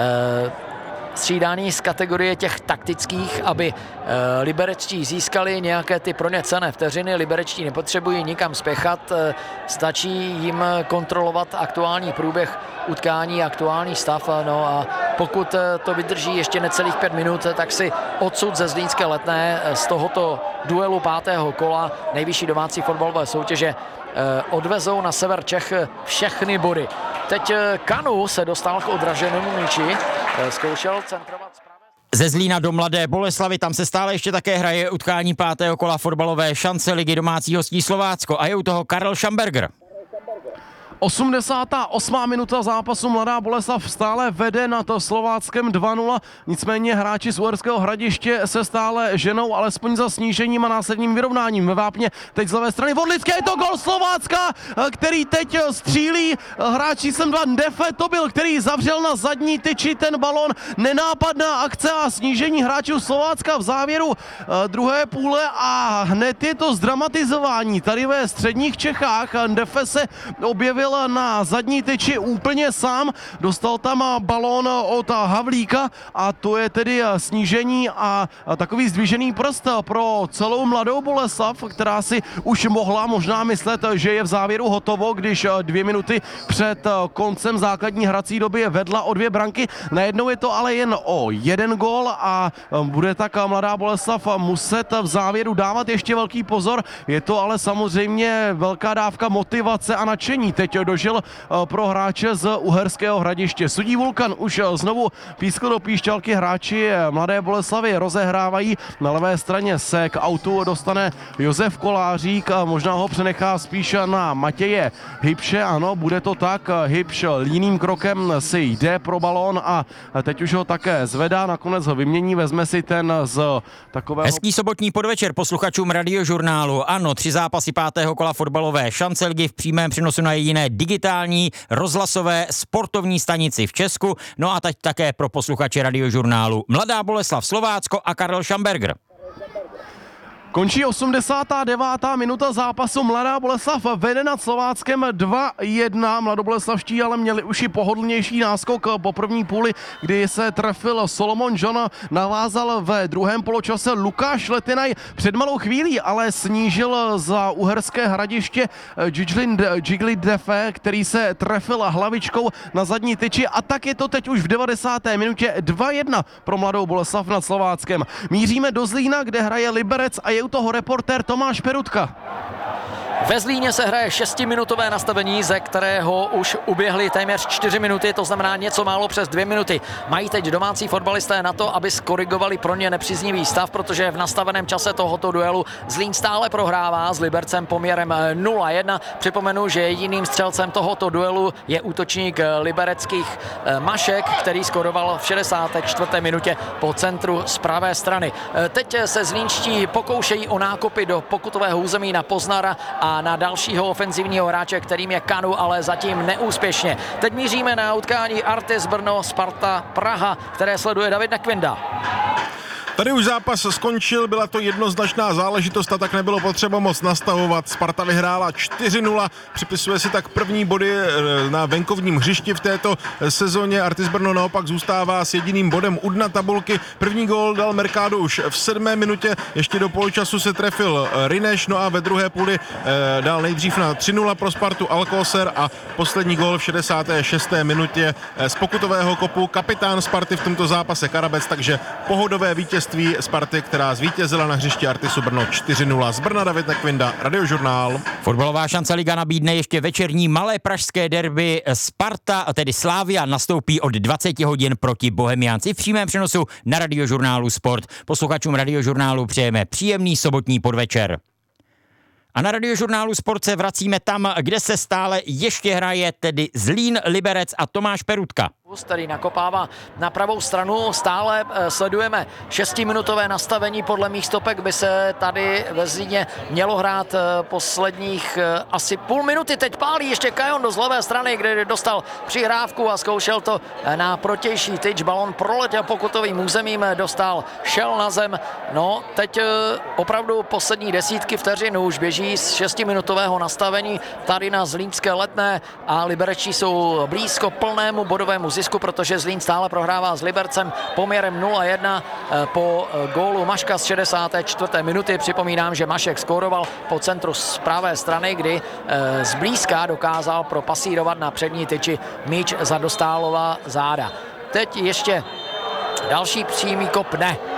střídání z kategorie těch taktických, aby liberečtí získali nějaké ty pro ně cenné vteřiny. Liberečtí nepotřebují nikam spěchat, stačí jim kontrolovat aktuální průběh utkání, aktuální stav. No a pokud to vydrží ještě necelých 5 minut, tak si odsud ze Zlínské Letné z tohoto duelu 5. kola nejvyšší domácí fotbalové soutěže odvezou na sever Čech všechny body. Teď Kanu se dostal k odraženému míči, zkoušel centrovat správně. Ze Zlína do Mladé Boleslavy, tam se stále ještě také hraje utkání 5. kola fotbalové šance ligy domácí hostí Slovácko a je u toho Karel Schamberger. 88. minuta zápasu, Mladá Boleslav stále vede nad Slováckem 2-0, nicméně hráči z Uherského Hradiště se stále ženou alespoň za snížením a následným vyrovnáním. Ve vápně teď z levé strany Vodlické, je to gol Slovácka, který teď střílí hráč číslem 2 Ndefe, to byl, který zavřel na zadní tyči ten balon, nenápadná akce a snížení hráčů Slovácka v závěru druhé půle a hned je to zdramatizování. Tady ve středních Čechách Ndefe se objevil na zadní tyči úplně sám, dostal tam balón od Havlíka a to je tedy snížení a takový zdvižený prst pro celou Mladou Boleslav, která si už mohla možná myslet, že je v závěru hotovo, když 2 minuty před koncem základní hrací doby vedla o 2 branky. Najednou je to ale jen o 1 gól a bude tak Mladá Boleslav muset v závěru dávat ještě velký pozor. Je to ale samozřejmě velká dávka motivace a nadšení teď dožil pro hráče z Uherského Hradiště. Sudí Vulkan už znovu pískl do píšťalky, hráči Mladé Boleslavy rozehrávají. Na levé straně se k autu dostane Josef Kolářík, možná ho přenechá spíš na Matěje Hybše, ano, bude to tak, Hybš líným krokem si jde pro balón a teď už ho také zvedá, nakonec ho vymění, vezme si ten z takového... Hezký sobotní podvečer posluchačům Radiožurnálu. Ano, 3 zápasy 5. kola fotbalové šance ligy v přímém přenosu na jediné digitální rozhlasové sportovní stanici v Česku. No a teď také pro posluchače Radiožurnálu Mladá Boleslav Slovácko a Karel Šamberger. Končí 89. minuta zápasu, Mladá Boleslav vede nad Slováckem 2-1. Mladoboleslavští ale měli už i pohodlnější náskok po první půli, kdy se trefil Solomon John, navázal ve druhém poločase Lukáš Letinaj před malou chvílí, ale snížil za Uherské Hradiště Jigli Defe, který se trefil hlavičkou na zadní tyči a tak je to teď už v 90. minutě 2-1 pro Mladou Boleslav nad Slováckem. Míříme do Zlína, kde hraje Liberec a je u toho reportér Tomáš Perutka. Ve Zlíně se hraje 6minutové nastavení, ze kterého už uběhly téměř 4 minuty, to znamená něco málo přes 2 minuty. Mají teď domácí fotbalisté na to, aby skorigovali pro ně nepříznivý stav, protože v nastaveném čase tohoto duelu Zlín stále prohrává s Libercem poměrem 0-1. Připomenu, že jediným střelcem tohoto duelu je útočník libereckých Mašek, který skoroval v 64. minutě po centru z pravé strany. Teď se zlínští pokoušejí o nákopy do pokutového území na Poznara a na dalšího ofenzivního hráče, kterým je Kanu, ale zatím neúspěšně. Teď míříme na utkání Artis Brno Sparta Praha, které sleduje David Nekvinda. Tady už zápas skončil, byla to jednoznačná záležitost a tak nebylo potřeba moc nastavovat. Sparta vyhrála 4-0, připisuje si tak první body na venkovním hřišti v této sezóně. Artis Brno naopak zůstává s jediným bodem u dna tabulky. První gól dal Mercado už v 7. minutě, ještě do poločasu se trefil Rineš, no a ve druhé půli dal nejdřív na 3-0 pro Spartu Alcocer a poslední gól v 66. minutě z pokutového kopu kapitán Sparty v tomto zápase Karabec, takže pohodové vítězství Sparty, která zvítězila na hřišti Artisu Brno 4-0. Z Brna David Nekvinda, Radiožurnál. Fotbalová šance liga nabídne ještě večerní malé pražské derby. Sparta, tedy Slavia, nastoupí od 20 hodin proti Bohemiánci v přímém přenosu na Radiožurnálu Sport. Posluchačům Radiožurnálu přejeme příjemný sobotní podvečer. A na Radiožurnálu Sport se vracíme tam, kde se stále ještě hraje, tedy Zlín, Liberec a Tomáš Perutka. Který nakopává na pravou stranu, stále sledujeme 6minutové nastavení, podle mých stopek by se tady ve Zlíně mělo hrát posledních asi půl minuty, teď pálí ještě Kajon z levé strany, kde dostal přihrávku a zkoušel to na protější tyč, balon proletěl pokutovým územím, dostal, šel na zem, no teď opravdu poslední desítky vteřin už běží z 6minutového nastavení tady na zlínské Letné a Liberečtí jsou blízko plnému bodovému zisku, protože Zlín stále prohrává s Libercem poměrem 0-1 po gólu Maška z 64. minuty. Připomínám, že Mašek skóroval po centru z pravé strany, kdy zblízka dokázal propasírovat na přední tyči míč za Dostálova záda. Teď ještě další přímý kop, ne.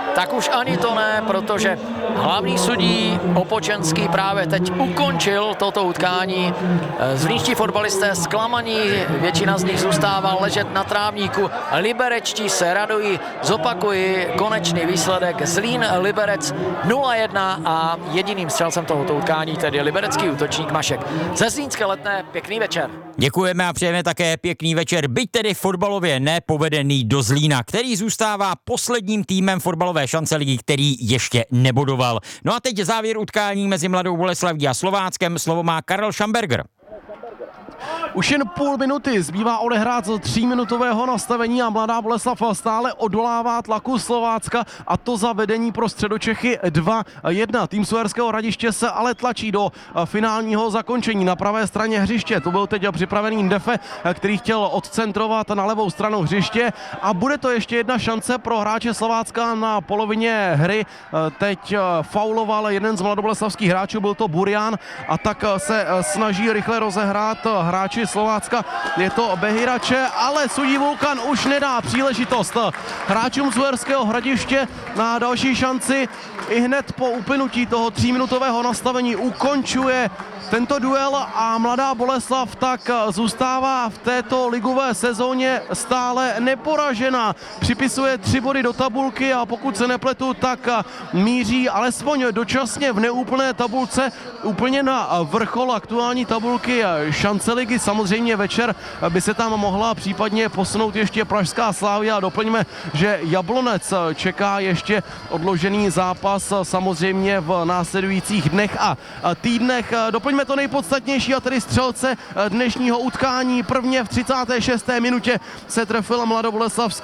Tak už ani to ne, protože hlavní sudí Opočenský právě teď ukončil toto utkání. Zlínští fotbalisté zklamaní, většina z nich zůstává ležet na trávníku. Liberečtí se radují, zopakuji konečný výsledek Zlín Liberec 0-1 a jediným střelcem tohoto utkání tedy liberecký útočník Mašek. Ze Zlínské Letné pěkný večer. Děkujeme a přejeme také pěkný večer, byť tedy fotbalově nepovedený do Zlína, který zůstává posledním týmem fotbalové šance ligy, který ještě nebodoval. No a teď závěr utkání mezi Mladou Boleslaví a Slováckem. Slovo má Karel Schamberger. Už jen půl minuty zbývá odehrát z 3minutového nastavení a Mladá Boleslav stále odolává tlaku Slovácka, a to za vedení pro Středočechy 2-1. Tým Suerského Hradiště se ale tlačí do finálního zakončení na pravé straně hřiště. To byl teď připravený Ndefe, který chtěl odcentrovat na levou stranu hřiště, a bude to ještě jedna šance pro hráče Slovácka na polovině hry. Teď fauloval jeden z mladoboleslavských hráčů, byl to Burian, a tak se snaží rychle rozehrát hráči Slovácka. Je to Behirače, ale sudí Vulkan už nedá příležitost hráčům Suerského Hradiště na další šanci. I hned po uplynutí toho 3minutového nastavení ukončuje tento duel a Mladá Boleslav tak zůstává v této ligové sezóně stále neporažená. Připisuje 3 body do tabulky a pokud se nepletu, tak míří alespoň dočasně v neúplné tabulce úplně na vrchol aktuální tabulky šance ligy. Samozřejmě večer by se tam mohla případně posunout ještě pražská Slavia. Doplňme, že Jablonec čeká ještě odložený zápas samozřejmě v následujících dnech a týdnech. Doplňme to nejpodstatnější, a tedy střelce dnešního utkání. Prvně v 36. minutě se trefil mladoboleslavský